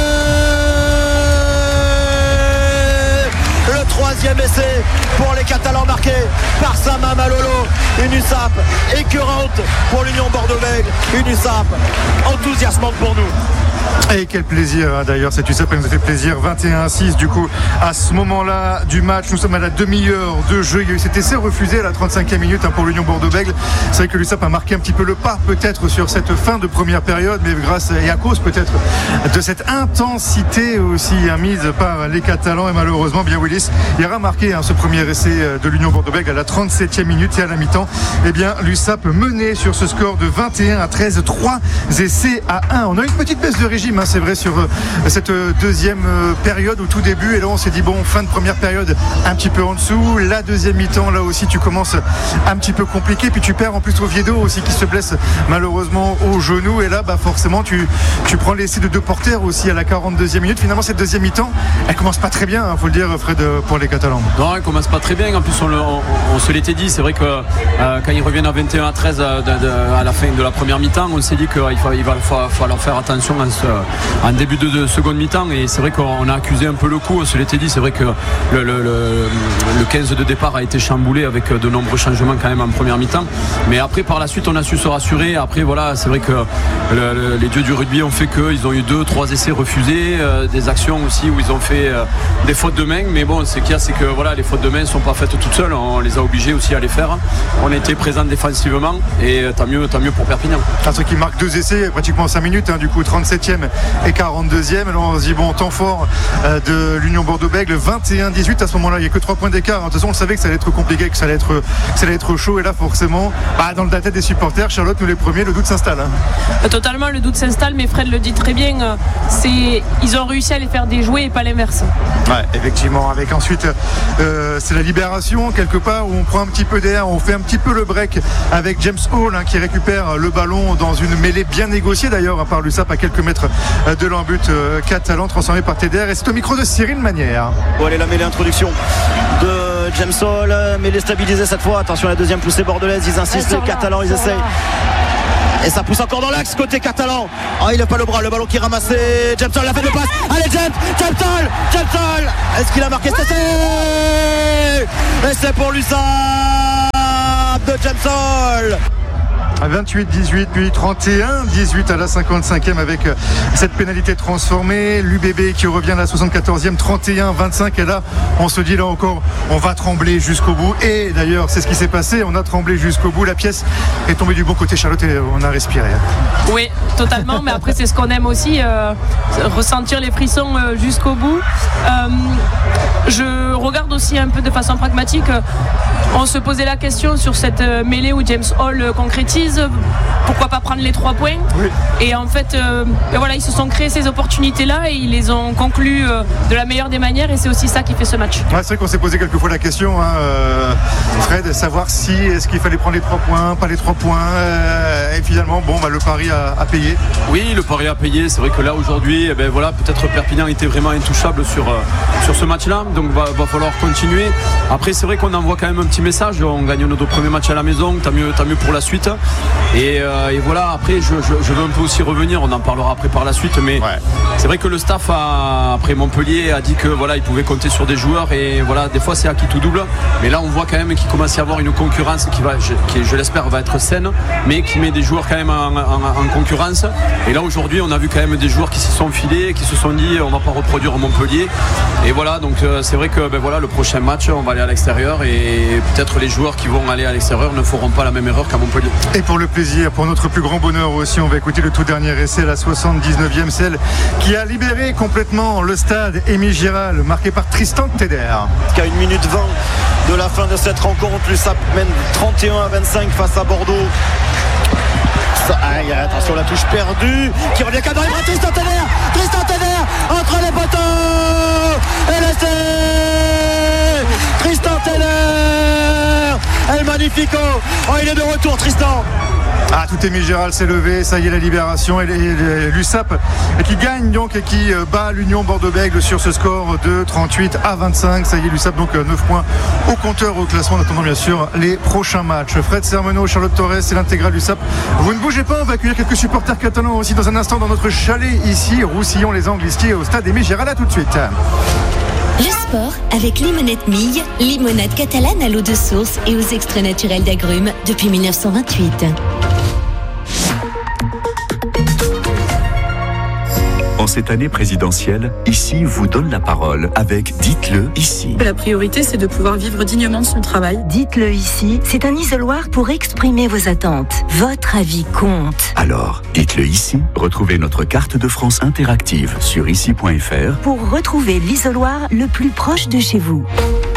S1: le troisième essai pour les Catalans marqué par Sama Malolo, une U S A P écœurante pour l'Union Bordeaux-Bègles, une U S A P enthousiasmante pour nous.
S5: Et quel plaisir hein, d'ailleurs cette U S A P nous a fait plaisir, vingt et un à six du coup à ce moment-là du match. Nous sommes à la demi-heure de jeu, il y a eu cet essai refusé à la trente-cinquième minute hein, pour l'Union Bordeaux-Bègles. C'est vrai que l'U S A P a marqué un petit peu le pas peut-être sur cette fin de première période, mais grâce et à cause peut-être de cette intensité aussi hein, mise par les Catalans, et malheureusement bien Willis il aura marqué hein, ce premier essai de l'Union Bordeaux-Bègles à la trente-septième minute, et à la mi-temps et eh bien l'U S A P menait sur ce score de vingt et un à treize, trois essais à un. On a une petite baisse de régime hein, c'est vrai sur euh, cette deuxième euh, période au tout début, et là on s'est dit bon, fin de première période un petit peu en dessous, la deuxième mi-temps là aussi tu commences un petit peu compliqué, puis tu perds en plus Oviedo aussi qui se blesse malheureusement au genou, et là bah forcément tu, tu prends l'essai de deux porteurs aussi à la quarante-deuxième minute. Finalement cette deuxième mi-temps elle commence pas très bien hein, faut le dire Fred, pour les Catalans.
S6: Non, elle commence pas très bien, en plus on, le, on, on se l'était dit, c'est vrai que euh, quand ils reviennent à vingt et un à treize euh, de, de, à la fin de la première mi-temps, on s'est dit qu'il va, il va falloir faire attention en, ce, en début de, de seconde mi-temps, et c'est vrai qu'on a accusé un peu le coup, on se l'était dit, c'est vrai que le, le, le, le quinze de départ a été chamboulé avec de nombreux changements quand même en première mi-temps, mais après par la suite on a su se rassurer. Après voilà, c'est vrai que le, le, les dieux du rugby ont fait qu'ils ont eu deux, trois essais refusés, euh, des actions aussi où ils ont fait euh, des fautes de main, mais bon, ce qu'il y a c'est que voilà, les fautes de main ne sont pas faites toutes seules, on les a obligés aussi à les faire. On était présents défensivement, et tant mieux, tant mieux pour Perpignan.
S5: Un truc qui marque deux essais pratiquement en cinq minutes hein, du coup trente-septième et quarante-deuxième. Alors on se dit bon, temps fort euh, de l'Union Bordeaux-Bègles, vingt et un à dix-huit à ce moment-là, il n'y a que trois points d'écart. De toute façon on savait que ça allait être compliqué, que ça allait être, que ça allait être chaud, et là forcément bah, dans la tête des supporters, Charlotte, nous les premiers, le doute s'installe hein.
S7: Totalement, le doute s'installe, mais Fred le dit très bien, c'est, ils ont réussi à les faire déjouer et pas l'inverse.
S5: Ouais, effectivement, avec ensuite euh, c'est la libération quelque part où on prend un petit peu d'air, on fait un petit peu le break avec James Hall hein, qui récupère le ballon dans une mêlée bien négociée d'ailleurs hein, par l'U S A P à quelques mètres de l'embut euh, catalan, transformé par Teder, et c'est au micro de Cyril Manière.
S1: Bon allez, la mêlée, introduction de James Hall, mais il est stabilisé cette fois. Attention à la deuxième poussée bordelaise, ils insistent, les Catalans, ils essayent. Et ça pousse encore dans l'axe côté catalan. Oh, il n'a pas le bras, le ballon qui est ramassé. James Hall a fait le passe. Allez James, James Hall, James Hall. Est-ce qu'il a marqué cet essai? Et c'est pour l'U S A P de James Hall.
S5: vingt-huit dix-huit puis trente et un dix-huit à la cinquante-cinquième avec cette pénalité transformée. L'U B B qui revient à la soixante-quatorzième, trente et un vingt-cinq. Et là, on se dit là encore, on va trembler jusqu'au bout. Et d'ailleurs, c'est ce qui s'est passé. On a tremblé jusqu'au bout. La pièce est tombée du bon côté, Charlotte, et on a respiré.
S7: Oui, totalement. Mais après, c'est ce qu'on aime aussi, euh, ressentir les frissons euh, jusqu'au bout. Euh, je regarde aussi un peu de façon pragmatique. On se posait la question sur cette mêlée où James Hall euh, concrétise. Pourquoi pas prendre les trois points? Oui. Et en fait, euh, et voilà, ils se sont créés ces opportunités-là et ils les ont conclues euh, de la meilleure des manières. Et c'est aussi ça qui fait ce match.
S5: Ouais, c'est vrai qu'on s'est posé quelques fois la question, hein, euh, Fred, savoir si est-ce qu'il fallait prendre les trois points, pas les trois points. Euh, et finalement, bon, bah, le pari a, a payé.
S6: Oui, le pari a payé. C'est vrai que là aujourd'hui, eh ben, voilà, peut-être Perpignan était vraiment intouchable sur, euh, sur ce match-là. Donc va, va falloir continuer. Après, c'est vrai qu'on envoie quand même un petit message. On gagne nos deux premiers matchs à la maison. Tant mieux, tant mieux pour la suite. Et, euh, et voilà, après je, je, je veux un peu aussi revenir, on en parlera après par la suite, mais ouais. C'est vrai que le staff a, après Montpellier a dit que voilà, il pouvait compter sur des joueurs et voilà, des fois c'est acquis tout double, mais là on voit quand même qu'il commence à y avoir une concurrence qui va, qui je l'espère va être saine, mais qui met des joueurs quand même en, en, en concurrence. Et là aujourd'hui on a vu quand même des joueurs qui se sont filés, qui se sont dit on va pas reproduire Montpellier. Et voilà, donc euh, c'est vrai que ben voilà, le prochain match on va aller à l'extérieur et peut-être les joueurs qui vont aller à l'extérieur ne feront pas la même erreur qu'à Montpellier.
S5: Et pour le plaisir, pour notre plus grand bonheur aussi, on va écouter le tout dernier essai, la soixante-dix-neuvième, celle qui a libéré complètement le stade Émile Giral, marqué par Tristan Teder.
S1: Qu'à une minute vingt de la fin de cette rencontre, l'U S A P mène trente et un à vingt-cinq face à Bordeaux. Aïe, attention, la touche perdue qui revient cadré, Tristan Teder, Tristan Teder entre les poteaux et l'essai Tristan Teder, El Magnifico. Oh, il est de retour, Tristan.
S5: Ah, tout Émile Giral s'est levé, ça y est, la libération. Et l'U S A P qui gagne donc et qui bat l'Union Bordeaux-Bègles sur ce score de trente-huit à vingt-cinq. Ça y est, l'U S A P donc neuf points au compteur au classement en attendant bien sûr les prochains matchs. Fred Sermenot, Charlotte Torres et l'intégrale U S A P. Vous ne bougez pas, on va accueillir quelques supporters catalans aussi dans un instant dans notre chalet ici, Roussillon, les Anglisquiers, au stade Émile Giral. À tout de suite.
S13: Le sport avec Limonette Mille, limonade catalane à l'eau de source et aux extraits naturels d'agrumes depuis mille neuf cent vingt-huit.
S4: En cette année présidentielle, Ici vous donne la parole avec Dites-le ici.
S14: La priorité, c'est de pouvoir vivre dignement de son travail.
S3: Dites-le ici, c'est un isoloir pour exprimer vos attentes. Votre avis compte.
S4: Alors, dites-le ici. Retrouvez notre carte de France interactive sur ici point f r
S3: pour retrouver l'isoloir le plus proche de chez vous.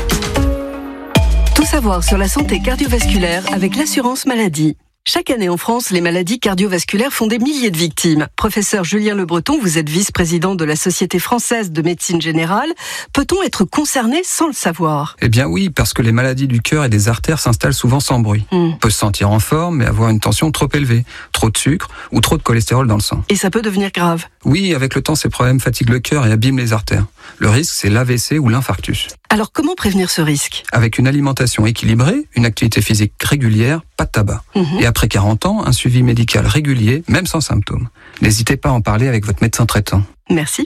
S10: Tout savoir sur la santé cardiovasculaire avec l'assurance maladie. Chaque année en France, les maladies cardiovasculaires font des milliers de victimes. Professeur Julien Le Breton, vous êtes vice-président de la Société française de médecine générale. Peut-on être concerné sans le savoir ?
S11: Eh bien oui, parce que les maladies du cœur et des artères s'installent souvent sans bruit. Mm. On peut se sentir en forme, mais avoir une tension trop élevée, trop de sucre ou trop de cholestérol dans le sang.
S10: Et ça peut devenir grave ?
S11: Oui, avec le temps, ces problèmes fatiguent le cœur et abîment les artères. Le risque, c'est l'A V C ou l'infarctus.
S10: Alors comment prévenir ce risque ?
S11: Avec une alimentation équilibrée, une activité physique régulière, pas de tabac. Mmh. Et après quarante ans, un suivi médical régulier, même sans symptômes. N'hésitez pas à en parler avec votre médecin traitant.
S10: Merci.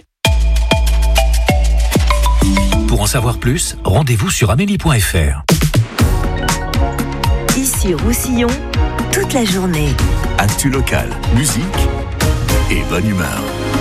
S12: Pour en savoir plus, rendez-vous sur amélie point f r.
S13: Ici Roussillon, toute la journée.
S4: Actu local, musique et bonne humeur.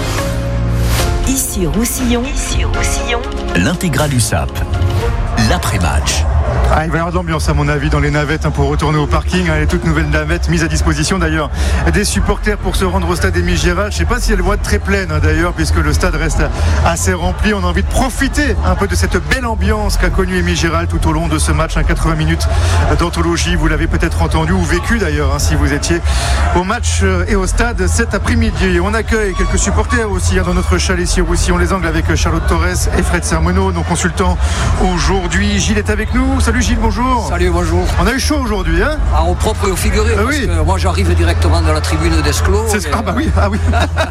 S13: Ici Roussillon, ici Roussillon.
S4: L'intégrale U S A P, l'après-match.
S5: Ah, il va y avoir de l'ambiance à mon avis dans les navettes hein, pour retourner au parking. Hein, les toutes nouvelles navettes mises à disposition d'ailleurs des supporters pour se rendre au stade Émile Giral. Je ne sais pas si elles vont être très pleines hein, d'ailleurs puisque le stade reste assez rempli. On a envie de profiter un peu de cette belle ambiance qu'a connue Émile Giral tout au long de ce match. Hein, quatre-vingts minutes d'anthologie, vous l'avez peut-être entendu ou vécu d'ailleurs hein, si vous étiez au match et au stade cet après-midi. On accueille quelques supporters aussi hein, dans notre chalet ici au Roussillon les Angles avec Charlotte Torres et Fred Sermenot, nos consultants aujourd'hui. Gilles est avec nous. beaucoup. Salut Gilles, bonjour.
S15: Salut, bonjour.
S5: On a eu chaud aujourd'hui, hein?
S15: Ah, au propre et au figuré.
S5: Ah,
S15: parce
S5: oui.
S15: que moi, j'arrive directement de la tribune d'Esclos.
S5: Et... Ah, bah oui, ah oui.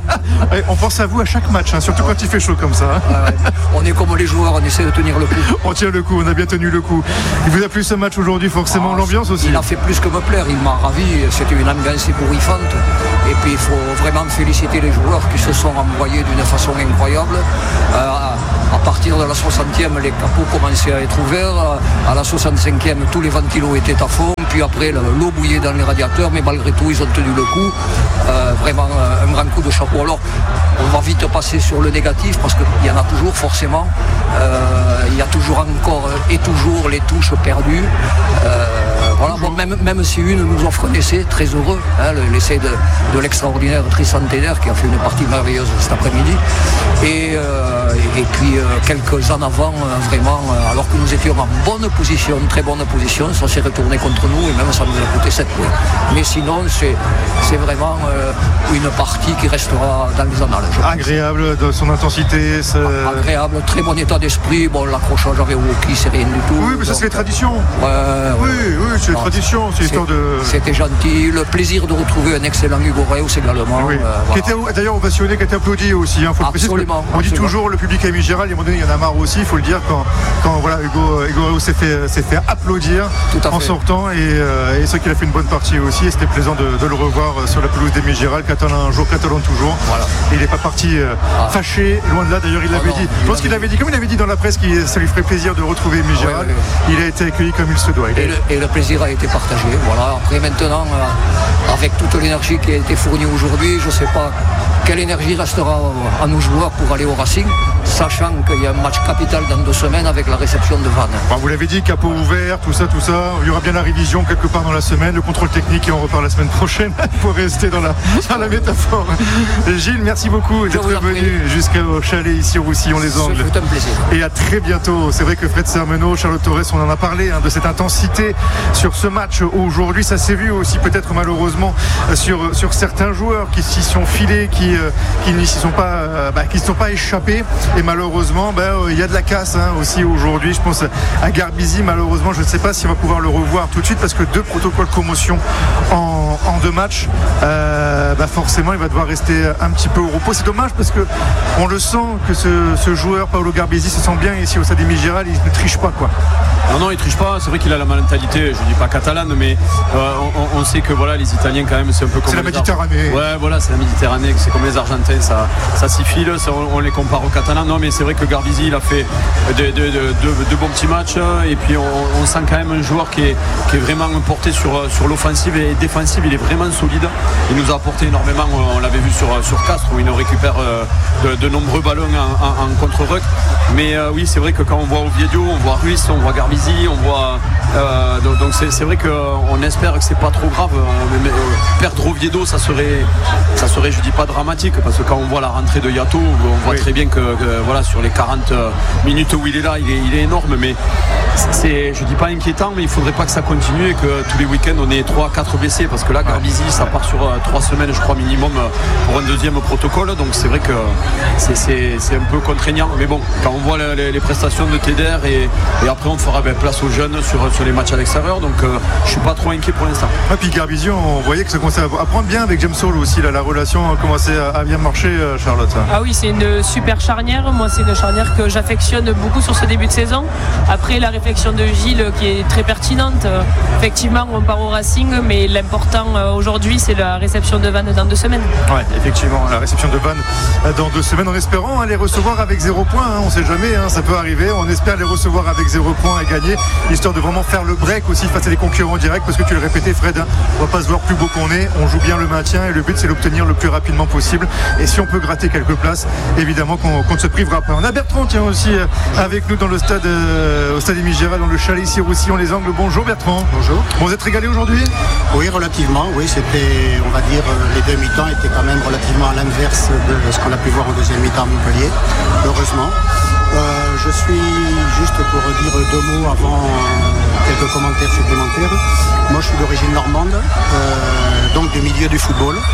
S5: On pense à vous à chaque match, hein, surtout quand il fait chaud comme ça. Hein.
S15: Ouais, ouais. On est comme les joueurs, on essaie de tenir le coup.
S5: On tient le coup, on a bien tenu le coup. Il vous a plu ce match aujourd'hui, forcément, ah, l'ambiance aussi?
S15: Il a fait plus que me plaire, il m'a ravi. C'était une ambiance ébouriffante. Et puis, il faut vraiment féliciter les joueurs qui se sont envoyés d'une façon incroyable. Euh, à partir de la soixantième, les capots commençaient à être ouverts. À la soixante-cinquième, tous les ventilos étaient à fond. Puis après, l'eau bouillait dans les radiateurs. Mais malgré tout, ils ont tenu le coup. Euh, vraiment, un grand coup de chapeau. Alors, on va vite passer sur le négatif parce qu'il y en a toujours, forcément. Euh, il y a toujours encore et toujours les touches perdues. Euh, voilà, bon, même, même si une nous offre un essai très heureux, hein, l'essai de, de l'extraordinaire Tristan Teder qui a fait une partie merveilleuse cet après-midi. Et, euh, et puis euh, quelques en avant, euh, vraiment, euh, alors que nous étions en bonne position, très bonne position, ça s'est retourné contre nous et même ça nous a coûté sept points. Mais sinon, c'est, c'est vraiment euh, une partie qui restera dans les annales.
S5: Agréable de son intensité. C'est...
S15: Agréable, très bon état d'esprit. Bon, l'accrochage avec Woki, c'est rien du tout.
S5: Oui, mais ça, c'est les traditions.
S15: Ouais,
S5: oui, ouais. oui, c'est les traditions. C'est l'histoire de.
S15: C'était gentil. Le plaisir de retrouver un excellent Hugo Reus également.
S5: Oui.
S15: Euh,
S5: qui
S15: voilà.
S5: était d'ailleurs ovationné, qui a été applaudi aussi. Hein, faut
S15: absolument.
S5: On dit
S15: absolument.
S5: toujours le public à Amy Gérald, à un moment donné, il y en a marre aussi, il faut le dire, quand, quand voilà, Hugo, Hugo Reus s'est fait, s'est fait applaudir en fait. sortant. Et, euh, et c'est vrai qu'il a fait une bonne partie aussi. Et c'était plaisant de, de le revoir sur la pelouse d'Amy Gérald. Catalan un jour, catalan toujours.
S15: Voilà.
S5: Et il n'est pas parti euh, ah. fâché, loin de là. D'ailleurs, il l'avait ah dit. Je pense qu'il avait dit, comme il avait dit dans la presse, que ça lui ferait plaisir de retrouver Amy Gérald. Ah, oui, oui. Il a été accueilli comme il se doit. Il
S15: et, le, et le plaisir a été partagé. Voilà. Après, maintenant, euh, avec toute l'énergie qui a été fournie aujourd'hui, je ne sais pas quelle énergie restera à nos joueurs pour aller au Racing, sachant qu'il y a un match capital dans deux semaines avec la réception de Vannes.
S5: Bon, vous l'avez dit, capot ouvert, tout ça, tout ça. Il y aura bien la révision quelque part dans la semaine, le contrôle technique et on repart la semaine prochaine pour rester dans la, dans la métaphore. Gilles, merci beaucoup d'être venu jusqu'au chalet ici au Roussillon-les-Angles.
S15: C'est un plaisir.
S5: Et à très bientôt. C'est vrai que Fred Sermenot, Charlotte Torres, on en a parlé hein, de cette intensité sur ce match aujourd'hui. Ça s'est vu aussi peut-être malheureusement sur, sur certains joueurs qui s'y sont filés, qui, euh, qui n'y s'y sont pas, euh, bah, qui ne sont pas échappés. Et malheureusement, bah, il y a de la casse hein, aussi aujourd'hui. Je pense à Garbizi. Malheureusement, je ne sais pas si on va pouvoir le revoir tout de suite parce que deux protocoles commotion en, en deux matchs. Euh, bah forcément, il va devoir rester un petit peu au repos. C'est dommage parce que on le sent que ce, ce joueur, Paolo Garbizi, se sent bien ici au Stade Amy Gérald. Il ne triche pas, quoi.
S6: Non, non, il triche pas. C'est vrai qu'il a la mentalité, je dis pas catalane, mais euh, on, on sait que voilà, les Italiens quand même, c'est un peu comme
S5: c'est la Méditerranée.
S6: Ar... Ouais, voilà, c'est la Méditerranée. C'est comme les Argentins, ça, ça s'y file. Ça, on, on les compare aux Catalans. Non, mais c'est vrai que Garbizi, il a fait de, de, de, de, de bons petits matchs. Et puis on, on sent quand même un joueur qui est, qui est vraiment porté sur, sur l'offensive et défensive. Il est vraiment solide. Il nous a apporté énormément. On l'avait vu sur, sur Castres où il nous récupère de, de nombreux ballons en, en, en contre-ruck. Mais euh, oui, c'est vrai que quand on voit Oviedo, on voit Ruiz, on voit Garbizi, on voit. Euh, donc, donc c'est, c'est vrai qu'on espère que c'est pas trop grave. On, euh, perdre Oviedo, ça serait, ça serait, je dis pas dramatique, parce que quand on voit la rentrée de Yato, on voit oui. très bien que, que voilà, sur les quarante minutes où il est là, il est, il est énorme. Mais c'est, je dis pas inquiétant, mais il faudrait pas que ça continue et que tous les week-ends on ait trois quatre blessés, parce que là, Garbizi, ça part sur trois semaines, je crois minimum, pour un deuxième protocole. Donc c'est vrai que c'est, c'est, c'est un peu contraignant. Mais bon, quand on voit les, les prestations de Teder et, et après on fera ben, place aux jeunes sur, sur les matchs à l'extérieur, donc euh, je suis pas trop inquiet pour l'instant.
S5: Et puis Garbizi, on voyait que ça commençait à prendre bien avec James Hall aussi, là, la relation a commencé à bien marcher, Charlotte.
S7: Ah oui, c'est une super charnière. Moi, c'est une charnière que j'affectionne beaucoup sur ce début de saison. Après, la réflexion de Gilles qui est très pertinente. Effectivement, on part au Racing, mais l'important aujourd'hui, c'est la réception de Vannes dans deux semaines.
S5: Ouais, effectivement, la réception de Vannes dans deux semaines, en espérant hein, les recevoir avec zéro point. Hein, on ne sait jamais, hein, ça peut arriver. On espère les recevoir avec zéro point et gagner, histoire de vraiment faire le break aussi face à des concurrents directs, parce que tu le répétais, Fred, hein, on ne va pas se voir plus beau qu'on est. On joue bien le maintien et le but, c'est l'obtenir le plus rapidement possible. Et si on peut gratter quelques places, évidemment qu'on, qu'on ne se privera pas. On a Bertrand, tiens, aussi euh, avec nous dans le stade, euh, au stade Amy Gérald, dans le chalet ici au Roussillon-les-Angles. Bonjour Bertrand.
S16: Bonjour.
S5: Bon, vous êtes régalé aujourd'hui ?
S16: Oui, relativement. Oui, c'était, on va dire, les deux mi-temps étaient quand même relativement à l'inverse de ce qu'on a pu voir en deuxième mi-temps à Montpellier, heureusement. Euh, je suis juste pour dire deux mots avant euh, quelques commentaires supplémentaires. Moi, je suis d'origine normande, euh, donc du milieu du football.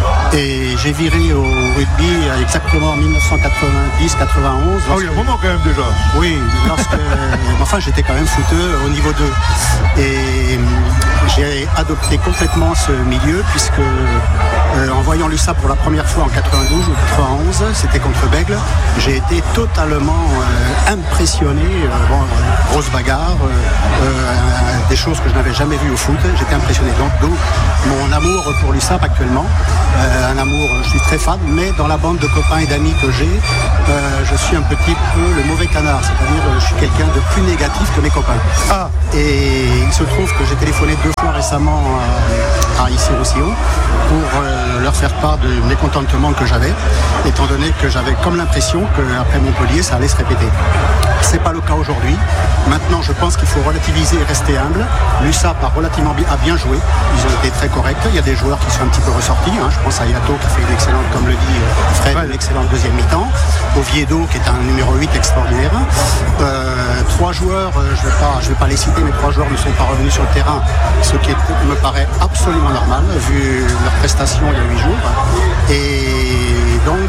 S16: Et j'ai viré au rugby exactement en dix-neuf cent quatre-vingt-dix quatre-vingt-onze.
S5: Ah oui, un moment quand même déjà.
S16: Oui, lorsque. Enfin, j'étais quand même footeux au niveau deux. Et j'ai adopté complètement ce milieu, puisque euh, en voyant l'U S A P pour la première fois en quatre-vingt-douze ou quatre-vingt-onze, c'était contre Bègle, j'ai été totalement euh, impressionné. Euh, bon, euh, grosse bagarre, euh, euh, des choses que je n'avais jamais vues au foot. J'étais impressionné. Donc, d'où mon amour pour l'U S A P actuellement. Euh, un amour, je suis très fan, mais dans la bande de copains et d'amis que j'ai, euh, je suis un petit peu le mauvais canard, c'est-à-dire je suis quelqu'un de plus négatif que mes copains.
S5: Ah.
S16: Et il se trouve que j'ai téléphoné deux fois récemment à, à Issy-Roussillon pour euh, leur faire part du mécontentement que j'avais, étant donné que j'avais comme l'impression qu'après Montpellier, ça allait se répéter. C'est pas le cas aujourd'hui. Maintenant, je pense qu'il faut relativiser et rester humble. L'U S A P a relativement bien, a bien joué. Ils ont été très corrects. Il y a des joueurs qui sont un petit peu ressortis. Hein. Je pense à Yato qui fait une excellente, comme le dit Fred, une excellente deuxième mi-temps. Oviedo qui est un numéro huit extraordinaire. Euh, trois joueurs, euh, je ne vais pas, je vais pas les citer, mais trois joueurs ne sont pas revenus sur le terrain, ce qui est, me paraît absolument normal vu leur prestation il y a huit jours. Et donc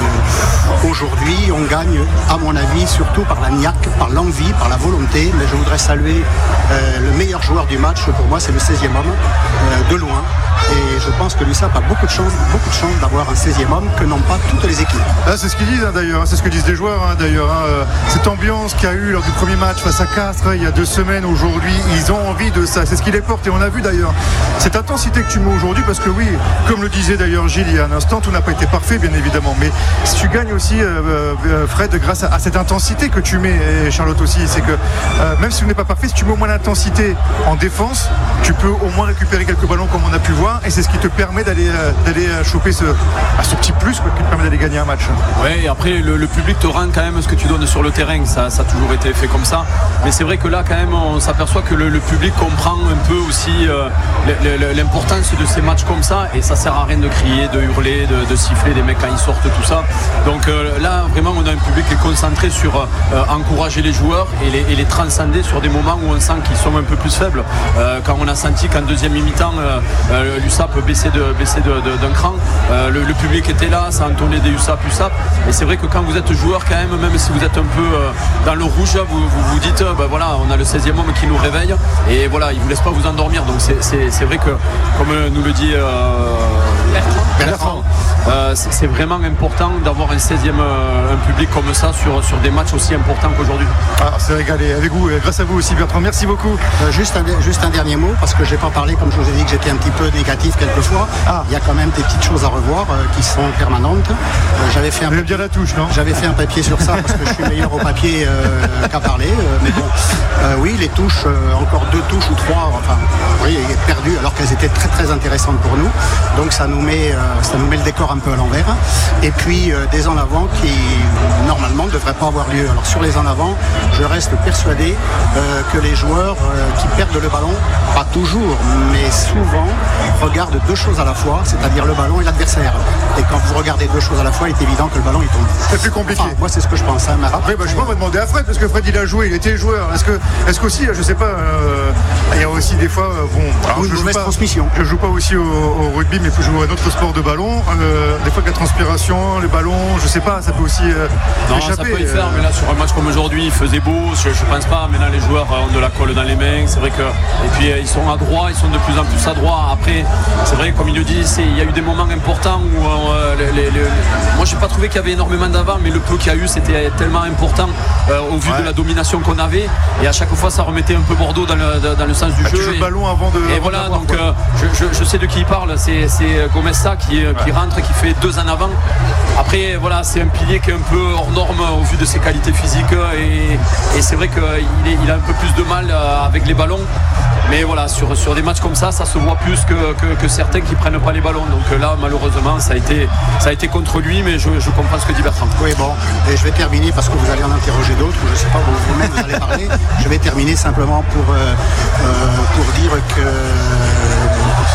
S16: euh, aujourd'hui, on gagne, à mon avis, surtout par la niaque, par l'envie, par la volonté. Mais je voudrais saluer euh, le meilleur joueur du match. Pour moi, c'est le seizième homme, euh, de loin. Et je pense que l'U S A P a beaucoup de chance, beaucoup de chance d'avoir un seizième homme que n'ont pas toutes les équipes.
S5: Ah, c'est ce qu'ils disent hein, d'ailleurs, hein, c'est ce que disent les joueurs hein, d'ailleurs. Hein, euh, cette ambiance qu'il y a eu lors du premier match face à Castres il y a deux semaines, aujourd'hui, ils ont envie de ça. C'est ce qui les porte et on a vu d'ailleurs cette intensité que tu mets aujourd'hui, parce que oui, comme le disait d'ailleurs Gilles il y a un instant, tout n'a pas été parfait bien évidemment, mais si tu gagnes aussi euh, euh, Fred grâce à, à cette intensité que tu mets, et Charlotte aussi, c'est que euh, même si tu n'es pas parfait, si tu mets au moins l'intensité en défense, tu peux au moins récupérer quelques ballons comme on a pu voir. Et c'est ce qui te permet d'aller, d'aller choper ce, ce petit plus quoi, qui te permet d'aller gagner un match.
S6: Ouais, et après le, le public te rend quand même ce que tu donnes sur le terrain, ça, ça a toujours été fait comme ça. Mais c'est vrai que là quand même on s'aperçoit que le, le public comprend un peu aussi euh, l'importance de ces matchs comme ça, et ça sert à rien de crier, de hurler, de, de siffler des mecs quand ils sortent, tout ça. Donc euh, là vraiment on a un public qui est concentré sur euh, encourager les joueurs et les, et les transcender sur des moments où on sent qu'ils sont un peu plus faibles. Euh, quand on a senti qu'en deuxième mi-temps euh, euh, l'U S A P baisser de, baisser de, de, d'un cran, euh, le, le public était là, ça entonnait des U S A P, U S A P, et c'est vrai que quand vous êtes joueur quand même, même si vous êtes un peu euh, dans le rouge, vous vous, vous dites euh, ben voilà, on a le seizième homme qui nous réveille, et voilà, il ne vous laisse pas vous endormir. Donc c'est, c'est, c'est vrai que comme nous le dit euh, Bertrand, euh, c'est, c'est vraiment important d'avoir un seizième, euh, un public comme ça sur, sur des matchs aussi importants qu'aujourd'hui.
S5: Ah, c'est régalé avec vous, et grâce à vous aussi Bertrand, merci beaucoup.
S16: Euh, juste, un, juste un dernier mot, parce que je n'ai pas parlé, comme je vous ai dit que j'étais un petit peu négatif quelquefois. Ah. Il y a quand même des petites choses à revoir euh, qui sont permanentes. Euh, j'avais fait un papier,
S5: bien la touche, non
S16: j'avais fait un papier sur ça parce que je suis meilleur au papier euh, qu'à parler. Euh, mais bon, euh, oui, les touches, euh, encore deux touches ou trois, enfin, oui, perdues, alors qu'elles étaient très très intéressantes pour nous. Donc ça nous met, euh, ça nous met le décor un peu à l'envers. Et puis euh, des en avant qui normalement ne devraient pas avoir lieu. Alors sur les en avant, je reste persuadé euh, que les joueurs euh, qui perdent le ballon, pas toujours, mais souvent, regardent deux choses à la fois, c'est-à-dire le ballon et l'adversaire. Et quand vous regardez deux choses à la fois, il est évident que le ballon il tombe.
S5: C'est plus compliqué.
S16: Enfin, moi c'est ce que je pense. Hein,
S5: Après, bah, je vais demander à Fred, parce que Fred il a joué, il était joueur. Est-ce que, est-ce qu'aussi, je sais pas, euh, il y a aussi des fois, euh, bon, alors
S16: une
S5: je joue pas,
S16: transmission.
S5: Je joue pas aussi au, au rugby, mais je joue à un autre sport de ballon. Euh, des fois que la transpiration, les ballons, je sais pas, ça peut aussi euh,
S6: non,
S5: échapper.
S6: Ça peut y faire, euh... mais là sur un match comme aujourd'hui, il faisait beau, je, je pense pas. Maintenant les joueurs ont de la colle dans les mains, c'est vrai que, et puis ils sont adroits, ils sont de plus en plus adroits. Après, c'est vrai, comme il le dit, c'est, il y a eu des moments importants où euh, les, les, les, moi j'ai pas trouvé qu'il y avait énormément d'avant, mais le peu qu'il y a eu c'était tellement important euh, au vu ouais. de la domination qu'on avait, et à chaque fois ça remettait un peu Bordeaux dans le, dans le sens du
S5: ah,
S6: jeu.
S5: Tu joues
S6: et,
S5: le ballon avant de.
S6: Et voilà, donc euh, je, je, je sais de qui il parle, c'est, c'est Gomesta qui, ouais. qui rentre, qui fait deux en avant. Après voilà, c'est un pilier qui est un peu hors norme au vu de ses qualités physiques, et, et c'est vrai qu'il est, il a un peu plus de mal avec les ballons. Mais voilà, sur, sur des matchs comme ça, ça se voit plus que, que, que certains qui ne prennent pas les ballons. Donc là, malheureusement, ça a été, ça a été contre lui, mais je, je comprends ce que dit Bertrand.
S16: Oui, bon, et je vais terminer parce que vous allez en interroger d'autres, je ne sais pas, vous-même vous allez parler. Je vais terminer simplement pour, euh, euh, pour dire que ceux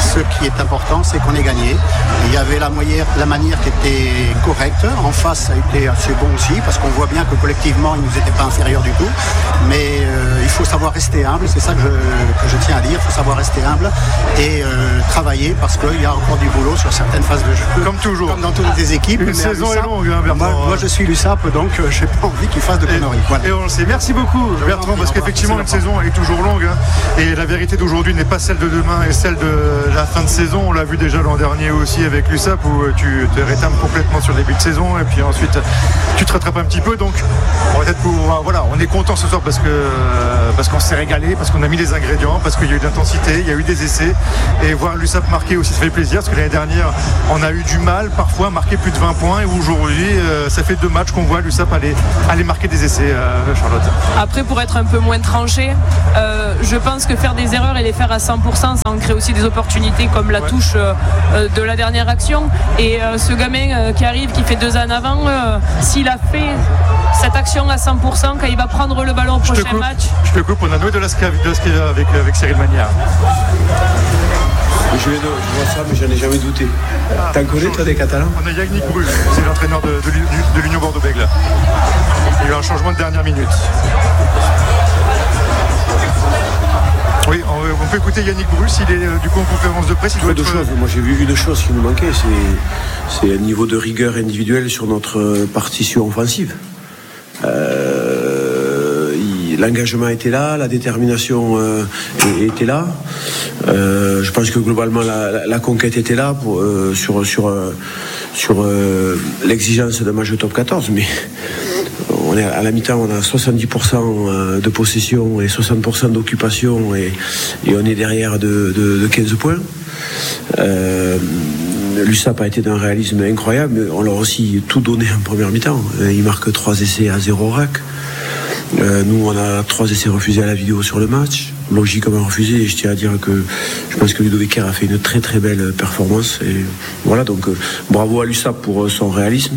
S16: qui est important, c'est qu'on ait gagné. Il y avait la, moyenne, la manière qui était correcte. En face, ça a été assez bon aussi, parce qu'on voit bien que collectivement, ils ne nous étaient pas inférieurs du tout. Mais euh, il faut savoir rester humble, c'est ça que je, que je tiens à dire. Il faut savoir rester humble et euh, travailler, parce qu'il y a encore du boulot sur certaines phases de jeu.
S5: Comme toujours.
S16: Comme dans toutes les équipes.
S5: Une saison est longue, hein, Bertrand.
S16: Moi, moi, je suis l'U S A P, donc euh, je n'ai pas envie qu'il fasse de conneries. Voilà.
S5: Et on le sait. Merci beaucoup, je Bertrand, parce qu'effectivement, une saison est toujours longue. Hein, et la vérité d'aujourd'hui n'est pas celle de demain et celle de la fin de saison. On l'a vu déjà l'an dernier aussi avec l'U S A P, où tu te rétames complètement sur le début de saison et puis ensuite tu te rattrapes un petit peu. Donc on va peut-être pouvoir, voilà, on est content ce soir parce que parce qu'on s'est régalé, parce qu'on a mis les ingrédients, parce qu'il y a eu de l'intensité, il y a eu des essais, et voir l'U S A P marquer aussi, ça fait plaisir, parce que l'année dernière on a eu du mal parfois à marquer plus de vingt points, et aujourd'hui euh, ça fait deux matchs qu'on voit l'U S A P aller, aller marquer des essais, euh, Charlotte.
S7: Après, pour être un peu moins tranché, euh, je pense que faire des erreurs et les faire à cent pour cent, ça en crée aussi des opportunités, comme la ouais. touche euh, de la dernière action. Et euh, ce gamin euh, qui arrive, qui fait deux ans avant, euh, s'il a fait cette action à cent pour cent, quand il va prendre le ballon au prochain
S5: coupe,
S7: match.
S5: Je te coupe, on a noué de la ski avec, avec Cyril Magnard.
S17: Je, vais, je vois ça, mais j'en ai jamais douté. Ah, T'en connais, toi, des Catalans?
S5: On a Yannick Brul, c'est l'entraîneur de, de, de l'Union Bordeaux-Bègles. Il y a eu un changement de dernière minute. Oui, on, on peut écouter Yannick Brul s'il est euh, du coup en conférence de presse. Il doit
S17: deux
S5: être...
S17: choses. Moi, j'ai vu une chose qui nous manquait, c'est, c'est un niveau de rigueur individuelle sur notre partition offensive. Euh, il, l'engagement était là, la détermination euh, était là. Euh, je pense que globalement la, la, la conquête était là pour, euh, sur, sur, euh, sur euh, l'exigence d'un match de top quatorze, mais on est à la mi-temps, on a soixante-dix pour cent de possession et soixante pour cent d'occupation, et, et on est derrière de, de, de quinze points. Euh, L'U S A P a été d'un réalisme incroyable, mais on leur a aussi tout donné en première mi-temps. Ils marquent trois essais à zéro rack. Euh, nous, on a trois essais refusés à la vidéo sur le match. Logiquement refusés, et je tiens à dire que je pense que Ludovic Kerr a fait une très très belle performance. Et voilà, donc euh, bravo à l'U S A P pour son réalisme.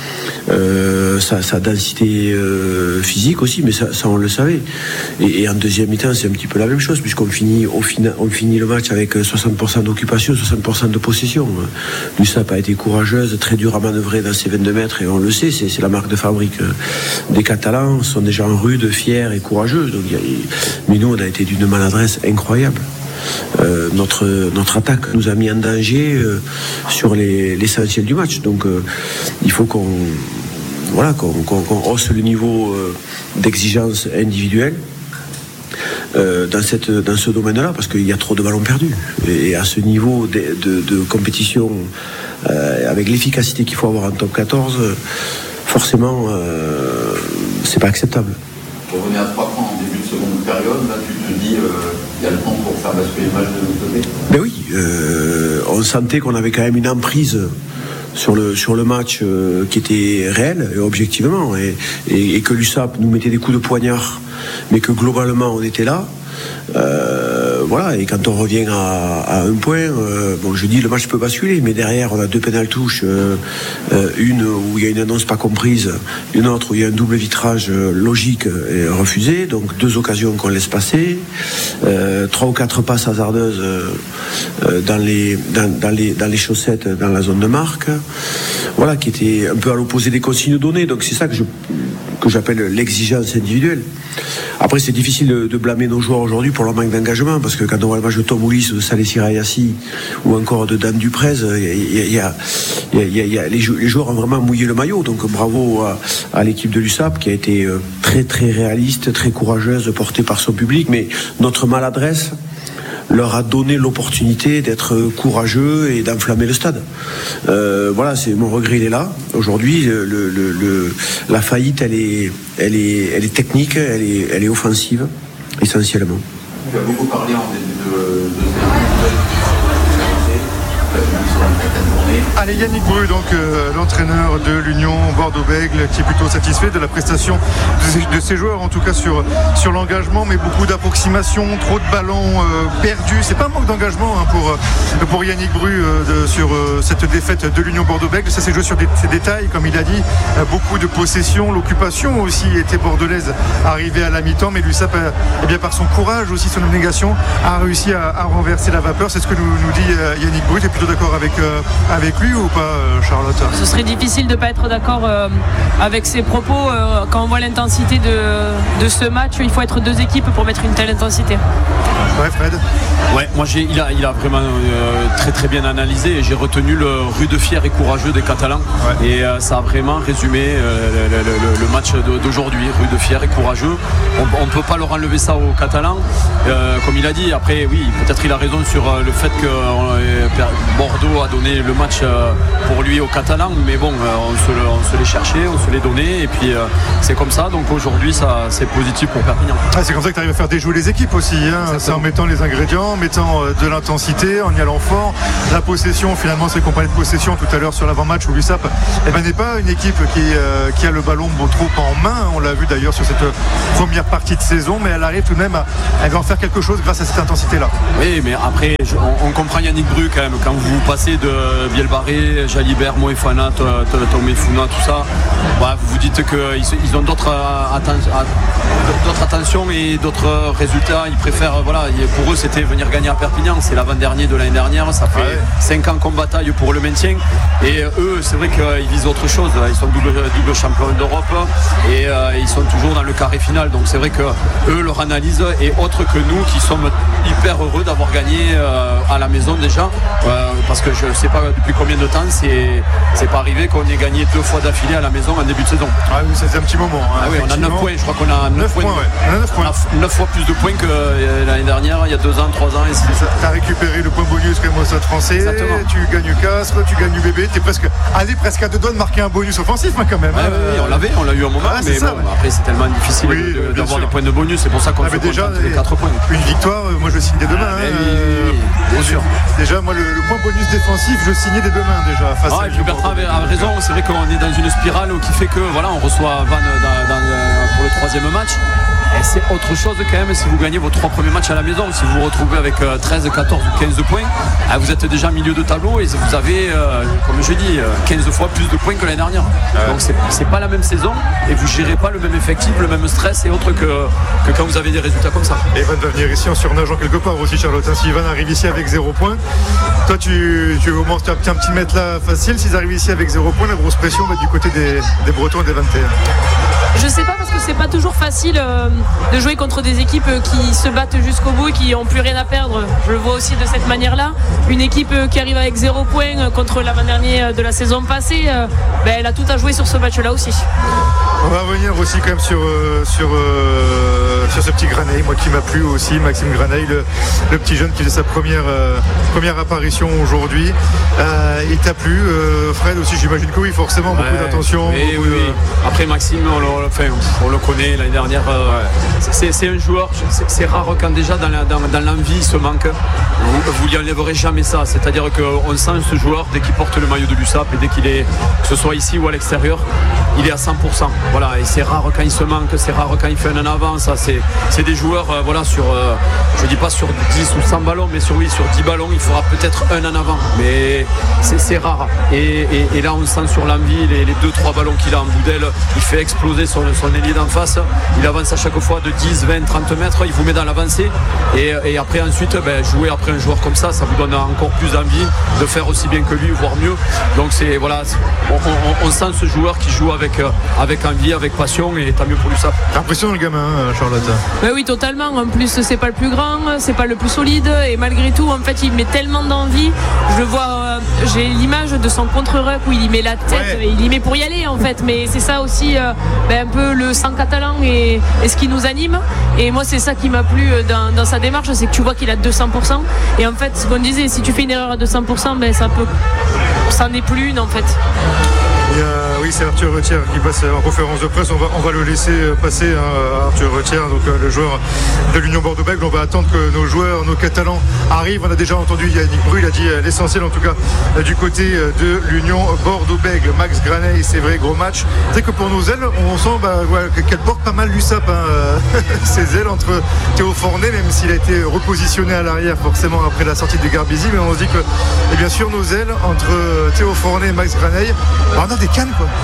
S17: Euh, sa, sa densité euh, physique aussi, mais ça, ça on le savait. Et, et en deuxième mi-temps, c'est un petit peu la même chose, puisqu'on finit, au final, on finit le match avec soixante pour cent d'occupation, soixante pour cent de possession. L'U S A P a été courageuse, très dure à manœuvrer dans ses vingt-deux mètres, et on le sait, c'est, c'est la marque de fabrique des Catalans. Sont des gens rudes, fiers et courageux. Donc, y a, mais nous, on a été d'une maladresse incroyable. Euh, notre, notre attaque nous a mis en danger euh, sur les, l'essentiel du match. Donc euh, il faut qu'on, voilà, qu'on, qu'on, qu'on hausse le niveau euh, d'exigence individuelle euh, dans, cette, dans ce domaine-là, parce qu'il y a trop de ballons perdus. Et à ce niveau de, de, de compétition, euh, avec l'efficacité qu'il faut avoir en top quatorze, forcément, euh, c'est pas acceptable.
S18: Pour revenir à trois points en début de seconde période, là tu te dis il euh, y a le temps pour faire basculer le match de l'autre côté.
S17: Ben oui, euh, on sentait qu'on avait quand même une emprise sur le, sur le match euh, qui était réel, et objectivement, et, et, et que l'U S A P nous mettait des coups de poignard, mais que globalement on était là. Euh, voilà, et quand on revient à, à un point, euh, bon, je dis le match peut basculer, mais derrière on a deux pénales touches, euh, euh, une où il y a une annonce pas comprise, une autre où il y a un double vitrage euh, logique et refusé, donc deux occasions qu'on laisse passer, euh, trois ou quatre passes hasardeuses euh, dans les dans, dans les dans les chaussettes dans la zone de marque, voilà, qui était un peu à l'opposé des consignes données. Donc c'est ça que je que j'appelle l'exigence individuelle. Après, c'est difficile de, de blâmer nos joueurs aujourd'hui pour leur manque d'engagement, parce que quand on voit le match de Tom Willis, de Saleh Sirayassi ou encore de Dan Duprez, il y a, y a, y a, y a, y a les, jou- les joueurs ont vraiment mouillé le maillot. Donc bravo à, à l'équipe de l'U S A P qui a été très très réaliste, très courageuse, portée par son public, mais notre maladresse leur a donné l'opportunité d'être courageux et d'enflammer le stade. Euh, voilà, c'est mon regret, il est là. Aujourd'hui, le, le, le, la faillite, elle est, elle est, elle est technique, elle est, elle est offensive, essentiellement.
S18: Tu as beaucoup parlé en début de deuxième minute, la finissant de la journée.
S5: Allez, Yannick Bru, donc euh, l'entraîneur de l'Union Bordeaux-Bègles, qui est plutôt satisfait de la prestation de, de ses joueurs, en tout cas sur, sur l'engagement, mais beaucoup d'approximations, trop de ballons euh, perdus. C'est pas un manque d'engagement hein, pour, euh, pour Yannick Bru euh, de, sur euh, cette défaite de l'Union Bordeaux-Bègles. Ça s'est joué sur des, ces détails, comme il a dit, euh, beaucoup de possession, l'occupation aussi était bordelaise arrivée à la mi-temps, mais l'U S A P, eh bien, par son courage aussi, son abnégation, a réussi à, à renverser la vapeur. C'est ce que nous, nous dit euh, Yannick Bru. Tu es plutôt d'accord avec, euh, avec lui ou pas, euh, Charlotte?
S7: Ce serait difficile de ne pas être d'accord euh, avec ses propos. Euh, quand on voit l'intensité de, de ce match, il faut être deux équipes pour mettre une telle intensité.
S5: Ouais, Fred.
S6: Ouais, moi j'ai, il, a, il a vraiment euh, très très bien analysé et j'ai retenu le rude, fier et courageux des Catalans. Ouais. Et euh, ça a vraiment résumé euh, le, le, le match d'aujourd'hui. Rude, fier et courageux. On ne peut pas leur enlever ça aux Catalans. Euh, comme il a dit, après, oui, peut-être il a raison sur euh, le fait que euh, Bordeaux a donné le match euh, pour lui aux Catalans, mais bon, euh, on, se le, on se l'est cherché, on se l'est donné, et puis euh, c'est comme ça. Donc aujourd'hui, ça, c'est positif pour Perpignan.
S5: Ah, c'est comme ça que tu arrives à faire déjouer les équipes aussi. Hein. C'est en mettant les ingrédients, en mettant euh, de l'intensité, en y allant fort. La possession, finalement, c'est qu'on parlait de possession tout à l'heure sur l'avant-match où l'U S A P eh ben, n'est pas une équipe qui, euh, qui a le ballon trop en main. On l'a vu d'ailleurs sur cette première partie de saison, mais elle arrive tout de même à, elle va en faire quelque chose grâce à cette intensité-là.
S6: Oui, mais après, je, on, on comprend Yannick Bru quand même. Quand vous passez de Bielbarré, Jalibert, Moefana, Tomé Founa, tout ça, bah, vous vous dites qu'ils ils ont d'autres, atten- d'autres attentions et d'autres résultats. Ils préfèrent, voilà, pour eux, c'était venir gagner à Perpignan. C'est l'avant-dernier de l'année dernière. Ça fait ouais. cinq ans qu'on bataille pour le maintien. Et eux, c'est vrai qu'ils visent autre chose. Ils sont double, double champions d'Europe et euh, ils sont toujours dans le carré final. Donc c'est vrai que eux, leur analyse est autre que nous qui sommes hyper heureux d'avoir gagné euh, à la maison déjà. Euh, parce que je ne sais pas depuis combien de temps c'est, c'est pas arrivé qu'on ait gagné deux fois d'affilée à la maison en début de saison.
S5: Ah oui, c'est un petit moment. Hein,
S6: ah oui, on a neuf points. Je crois qu'on a neuf points.
S5: points ouais. On a neuf points.
S6: On a neuf fois plus de points que euh, l'année dernière, il y a deux ans, trois ans. Et c'est...
S5: Tu as récupéré le point bonus comme au Stade Français.
S6: Exactement.
S5: Tu gagnes Castres, tu gagnes U B B. Tu es presque allé presque à deux doigts de marquer un bonus offensif hein, quand même.
S6: Ouais,
S5: euh...
S6: oui, on l'avait, on l'a eu un moment. Ah, mais
S5: ça,
S6: bon,
S5: ouais.
S6: Après, c'est tellement difficile oui, de, d'avoir des points de bonus. C'est pour ça qu'on ah, fait déjà les quatre points.
S5: Une victoire, moi je signe des deux mains.
S6: Ah, hein, oui, oui, oui, bien sûr.
S5: Déjà, moi le, le point bonus défensif, je signais des deux mains déjà. Face
S6: ah,
S5: à
S6: et puis Bertrand avait, avait raison. C'est vrai qu'on est dans une spirale qui fait que voilà, on reçoit Vannes dans, dans, pour le troisième match. Et c'est autre chose quand même si vous gagnez vos trois premiers matchs à la maison. Si vous vous retrouvez avec treize, quatorze ou quinze points, vous êtes déjà milieu de tableau et vous avez, comme je dis, quinze fois plus de points que l'année dernière. Ouais. Donc c'est, c'est pas la même saison et vous gérez pas le même effectif, le même stress et autre que, que quand vous avez des résultats comme ça.
S5: Et Van va venir ici en surnageant quelque part aussi, Charlotte. Si Van arrive ici avec zéro point, toi tu, tu commences à un petit mètre là facile. S'ils arrivent ici avec zéro point, la grosse pression va du côté des, des Bretons et des vingt et un.
S7: Je sais pas parce que c'est pas toujours facile euh, de jouer contre des équipes qui se battent jusqu'au bout et qui n'ont plus rien à perdre. Je le vois aussi de cette manière-là. Une équipe qui arrive avec zéro point contre l'avant-dernier de la saison passée, euh, ben, elle a tout à jouer sur ce match-là aussi.
S5: On va revenir aussi quand même sur, euh, sur, euh, sur ce petit Graneil, moi qui m'a plu aussi, Maxime Graneil, le, le petit jeune qui faisait sa première, euh, première apparition aujourd'hui. Euh, il t'a plu, euh, Fred aussi, j'imagine que oui, forcément, beaucoup ouais, d'attention.
S6: Oui,
S5: beaucoup
S6: oui, oui. De... Après Maxime, on le, enfin, on le connaît l'année dernière. Euh, ouais. c'est, c'est un joueur, c'est, c'est rare quand déjà dans, la, dans, dans l'envie il se manque. Vous, vous lui enlèverez jamais ça. C'est-à-dire qu'on sent ce joueur dès qu'il porte le maillot de l'U S A P et dès qu'il est, que ce soit ici ou à l'extérieur, il est à cent pour cent. Voilà, et c'est rare quand il se manque, c'est rare quand il fait un en avant. Ça, c'est, c'est des joueurs, euh, voilà, sur, euh, je dis pas sur dix ou cent ballons, mais sur, oui, sur dix ballons, il fera peut-être un en avant. Mais c'est, c'est rare. Et, et, et là, on sent sur l'envie, les, les deux trois ballons qu'il a en bout d'aile, il fait exploser son, son ailier d'en face. Il avance à chaque fois de dix, vingt, trente mètres, il vous met dans l'avancée. Et, et après, ensuite, ben, jouer après un joueur comme ça, ça vous donne encore plus envie de faire aussi bien que lui, voire mieux. Donc, c'est, voilà, c'est, on, on, on sent ce joueur qui joue avec, euh, avec envie, avec passion, et tant mieux pour lui ça.
S5: T'as l'impression le gamin, Charlotte?
S7: Ben oui, totalement. En plus, c'est pas le plus grand, c'est pas le plus solide, et malgré tout, en fait, il met tellement d'envie. Je le vois, euh, j'ai l'image de son contre-ruck où il y met la tête, ouais. Et il y met pour y aller, en fait. Mais c'est ça aussi, euh, ben, un peu le sang catalan et, et ce qui nous anime. Et moi, c'est ça qui m'a plu dans, dans sa démarche, c'est que tu vois qu'il a deux cents pour cent. Et en fait, ce qu'on disait, si tu fais une erreur à deux cents pour cent, ben ça peut, ça n'est plus une, en fait.
S5: Il y a oui, c'est Arthur Retière qui passe en conférence de presse. On va, on va le laisser passer, hein, Arthur Retière, donc le joueur de l'Union Bordeaux-Bègles. On va attendre que nos joueurs, nos Catalans arrivent. On a déjà entendu Yannick Bru, il a dit l'essentiel en tout cas du côté de l'Union Bordeaux-Bègles. Max Graney, c'est vrai, gros match. C'est que pour nos ailes, on sent bah, ouais, qu'elle porte pas mal l'U S A P, hein, ses ailes entre Théo Fornet, même s'il a été repositionné à l'arrière forcément après la sortie de Garbisi, mais on se dit que, et bien sûr, nos ailes entre Théo Fornet et Max Graney, bah, on a des cannes quoi.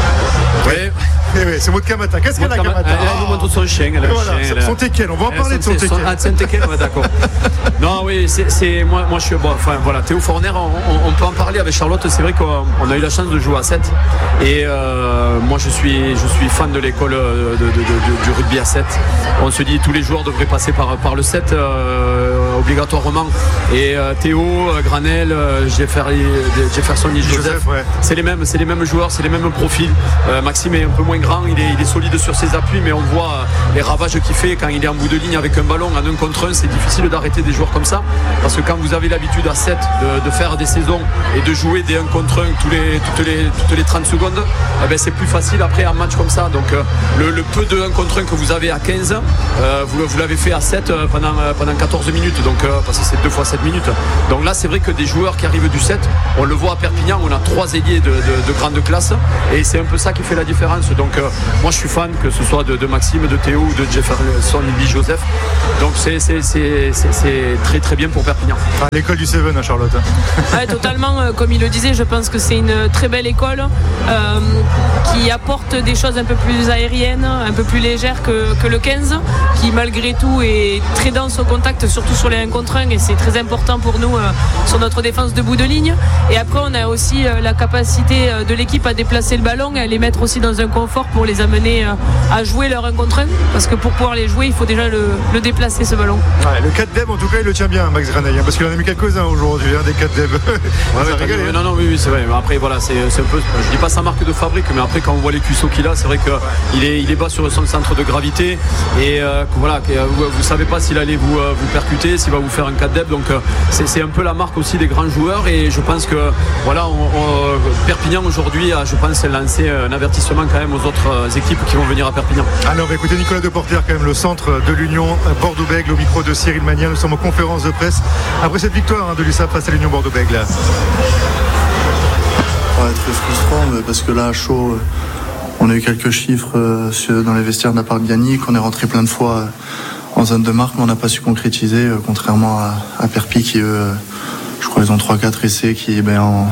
S6: Ouais.
S5: Eh oui, c'est Maud Kamata. Qu'est-ce qu'elle a, Kamata?
S6: Elle nous montre son chien. Elle a
S5: voilà,
S6: chien, elle
S5: son teckel. On va en parler de son teckel.
S6: Ah, son teckel, ouais, d'accord. Non, oui, c'est, c'est moi, moi, je suis bon. Enfin, voilà, Théo Forner, on, on, on peut en parler avec Charlotte. C'est vrai qu'on on a eu la chance de jouer à sept. Et euh, moi, je suis, je suis fan de l'école de, de, de, de, du rugby à sept. On se dit tous les joueurs devraient passer par, par le sept euh, obligatoirement. Et euh, Théo, Granel, euh, Jefferson, Joseph, Joseph ouais. c'est les mêmes, c'est les mêmes joueurs, c'est les mêmes profils. Euh, Maxime est un peu moins grand, il est, il est solide sur ses appuis, mais on voit euh, les ravages qu'il fait quand il est en bout de ligne avec un ballon en un contre un. C'est difficile d'arrêter des joueurs comme ça, parce que quand vous avez l'habitude à sept de, de faire des saisons et de jouer des un contre un tous les, toutes, les, toutes les trente secondes, eh ben c'est plus facile après un match comme ça. Donc euh, le, le peu de un contre un que vous avez à quinze, euh, vous, vous l'avez fait à sept euh, pendant, euh, pendant quatorze minutes, donc, euh, parce que c'est deux fois sept minutes. Donc là c'est vrai que des joueurs qui arrivent du sept, on le voit à Perpignan, on a trois ailiers de, de, de grande classe, et c'est un peu ça qui fait la différence. Donc euh, moi je suis fan, que ce soit de, de Maxime, de Théo ou de Jefferson, Lee Joseph. Donc c'est, c'est, c'est, c'est, c'est très très bien pour Perpignan.
S5: À l'école du Seven à Charlotte.
S7: Ouais, totalement, euh, comme il le disait, je pense que c'est une très belle école euh, qui apporte des choses un peu plus aériennes, un peu plus légères que, que le quinze, qui malgré tout est très dense au contact, surtout sur les un contre un, et c'est très important pour nous euh, sur notre défense de bout de ligne. Et après on a aussi euh, la capacité euh, de l'équipe à déplacer le ballon, à les mettre aussi dans un confort pour les amener euh, à jouer leur un contre un, parce que pour pouvoir les jouer il faut déjà le, le déplacer ce ballon.
S5: Ouais, le quatre Deb en tout cas il le tient bien, Max Graney, parce qu'il en a mis quelques-uns aujourd'hui, hein, des quatre Deb.
S6: Ouais, régalé, hein. Non non oui, oui c'est vrai. Après voilà, c'est, c'est un peu, je dis pas sa marque de fabrique, mais après quand on voit les cuisseaux qu'il a, c'est vrai qu'il est, il est bas sur son centre de gravité, et euh, voilà, vous, vous savez pas s'il allait vous, euh, vous percuter, s'il va vous faire un quatre Deb. Donc euh, c'est, c'est un peu la marque aussi des grands joueurs, et je pense que voilà, on, on, Perpignan aujourd'hui a, je pense, lancé un avertissement quand même aux autres euh, équipes qui vont venir à Perpignan.
S5: Alors on va écouter Nicolas Deporter, quand même le centre de l'Union Bordeaux-Bègles, au micro de Cyril Magnin. Nous sommes en conférence de presse après cette victoire hein, de l'U S A P face à l'Union Bordeaux-Bègles.
S19: Ouais, très frustrant, mais parce que là à chaud on a eu quelques chiffres euh, dans les vestiaires de la part de Yannick, on est rentré plein de fois euh, en zone de marque, mais on n'a pas su concrétiser, euh, contrairement à, à Perpi qui eux, euh, je crois ils ont trois quatre essais qui ben, en,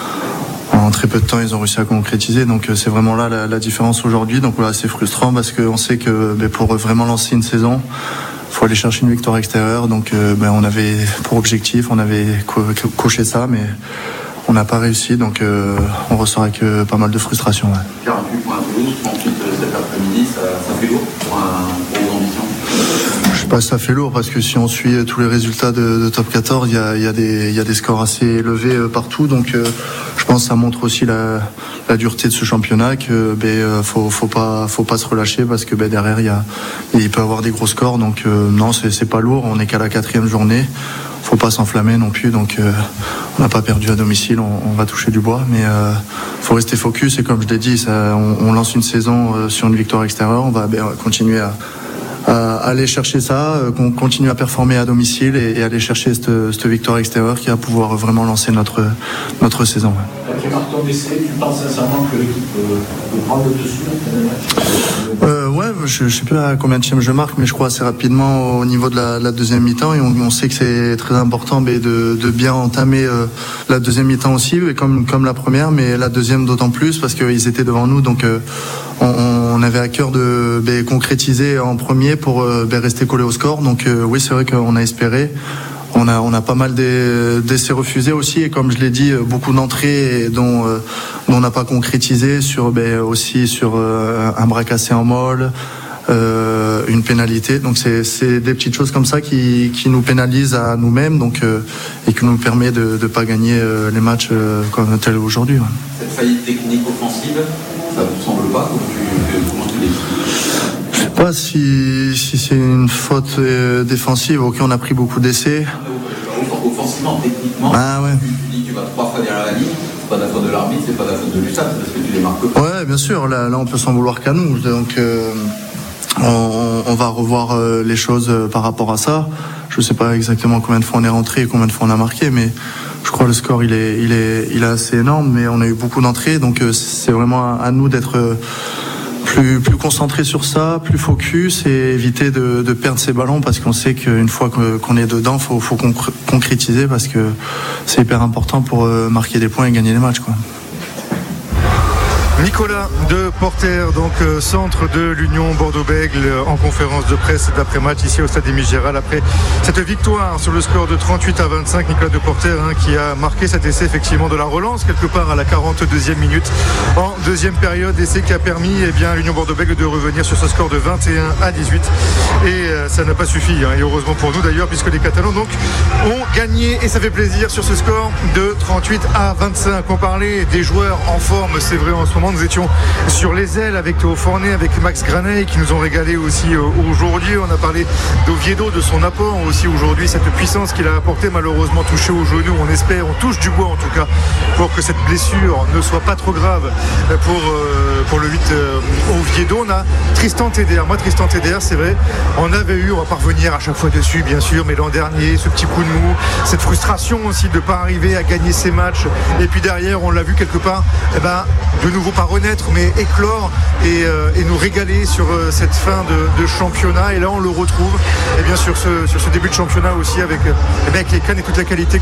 S19: en très peu de temps ils ont réussi à concrétiser, donc euh, c'est vraiment là la, la différence aujourd'hui. Donc voilà, c'est frustrant parce qu'on sait que ben, pour vraiment lancer une saison il faut aller chercher une victoire extérieure, donc euh, ben, on avait pour objectif, on avait co- co- coché ça, mais on n'a pas réussi, donc euh, on ressort avec euh, pas mal de frustration. Ouais.
S18: quarante-huit points à Toulouse, ensuite cet après-midi, ça, ça fait lourd pour, un, pour vos ambitions?
S19: Je sais pas si ça fait lourd, parce que si on suit tous les résultats de, de top quatorze, il y a, y, a des, y a des scores assez élevés euh, partout, donc euh, je pense que ça montre aussi la, la dureté de ce championnat, que ben, euh, faut, faut pas, faut pas se relâcher, parce que ben, derrière il y a, il peut y avoir des gros scores, donc euh, non, c'est, c'est pas lourd, on n'est qu'à la quatrième journée. Faut pas s'enflammer non plus, donc euh, on n'a pas perdu à domicile, on, on va toucher du bois, mais euh, faut rester focus, et comme je l'ai dit, ça, on, on lance une saison euh, sur une victoire extérieure, on va ben, continuer à, à aller chercher ça, euh, qu'on continue à performer à domicile et, et aller chercher cette, cette victoire extérieure qui va pouvoir vraiment lancer notre, notre saison. Ouais.
S18: Après carton d'essai, tu penses sincèrement que l'équipe peut, peut prendre le dessus dans
S19: euh, Ouais, je ne sais plus à combien de tièmes je marque, mais je crois assez rapidement au niveau de la, la deuxième mi-temps, et on, on sait que c'est très important mais de, de bien entamer euh, la deuxième mi-temps aussi, comme, comme la première, mais la deuxième d'autant plus parce qu'ils étaient devant nous, donc euh, on, on avait à cœur de ben, concrétiser en premier pour euh, ben, rester collé au score. Donc euh, oui, c'est vrai qu'on a espéré. On a, on a pas mal d'essais refusés aussi, et comme je l'ai dit, beaucoup d'entrées dont, euh, dont on n'a pas concrétisé, sur, ben, aussi sur euh, un bras cassé en molle, euh, une pénalité. Donc c'est, c'est des petites choses comme ça qui, qui nous pénalisent à nous-mêmes, donc, euh, et qui nous permet de ne pas gagner euh, les matchs euh, comme tel aujourd'hui. Ouais.
S18: Cette faillite technique offensive, ça ne vous semble pas? Comment tu l'expliques?
S19: Je sais pas si, si c'est une faute euh, défensive. Ok, on a pris beaucoup d'essais.
S18: Offensivement, techniquement,
S19: ah, ouais.
S18: tu, tu dis que tu vas trois fois derrière la ligne. c'est pas de la faute de l'arbitre, c'est pas de la faute de l'U S A T, parce que tu les marques pas.
S19: Ouais, bien sûr, là, là on peut s'en vouloir qu'à nous. Donc euh, on, on va revoir euh, les choses euh, par rapport à ça. Je sais pas exactement combien de fois on est rentré et combien de fois on a marqué, mais je crois que le score il est, il est, il est assez énorme, mais on a eu beaucoup d'entrées, donc euh, c'est vraiment à, à nous d'être euh, plus, plus concentrés sur ça, plus focus et éviter de, de perdre ces ballons, parce qu'on sait qu'une fois que, qu'on est dedans, faut, faut concr- concrétiser, parce que c'est hyper important pour euh, marquer des points et gagner les matchs, quoi.
S5: Nicolas de Porter, donc euh, centre de l'Union Bordeaux-Bègles, euh, en conférence de presse d'après-match ici au stade Émile Gérald après cette victoire sur le score de trente-huit à vingt-cinq. Nicolas de Porter hein, qui a marqué cet essai effectivement de la relance quelque part à la quarante-deuxième minute en deuxième période, essai qui a permis eh bien, à l'Union Bordeaux-Bègles de revenir sur ce score de vingt et un à dix-huit, et euh, ça n'a pas suffi hein, et heureusement pour nous d'ailleurs, puisque les Catalans donc ont gagné, et ça fait plaisir sur ce score de trente-huit à vingt-cinq. On parlait des joueurs en forme, c'est vrai, en ce moment nous étions sur les ailes avec Théo Fornet, avec Max Graney qui nous ont régalé aussi euh, aujourd'hui. On a parlé d'Oviedo, de son apport aussi aujourd'hui, cette puissance qu'il a apporté, malheureusement touché au genou. On espère, on touche du bois en tout cas, pour que cette blessure ne soit pas trop grave pour, euh, pour le huit euh, Oviedo. On a Tristan Teder. Moi Tristan Teder, c'est vrai, on avait eu, on va pas revenir à chaque fois dessus bien sûr, mais l'an dernier, ce petit coup de mou, cette frustration aussi de ne pas arriver à gagner ses matchs, et puis derrière on l'a vu quelque part, eh ben, de nouveau pas renaître, mais éclore et, euh, et nous régaler sur euh, cette fin de, de championnat. Et là on le retrouve et bien sur ce, sur ce début de championnat aussi avec, eh bien, avec les cannes et toute la qualité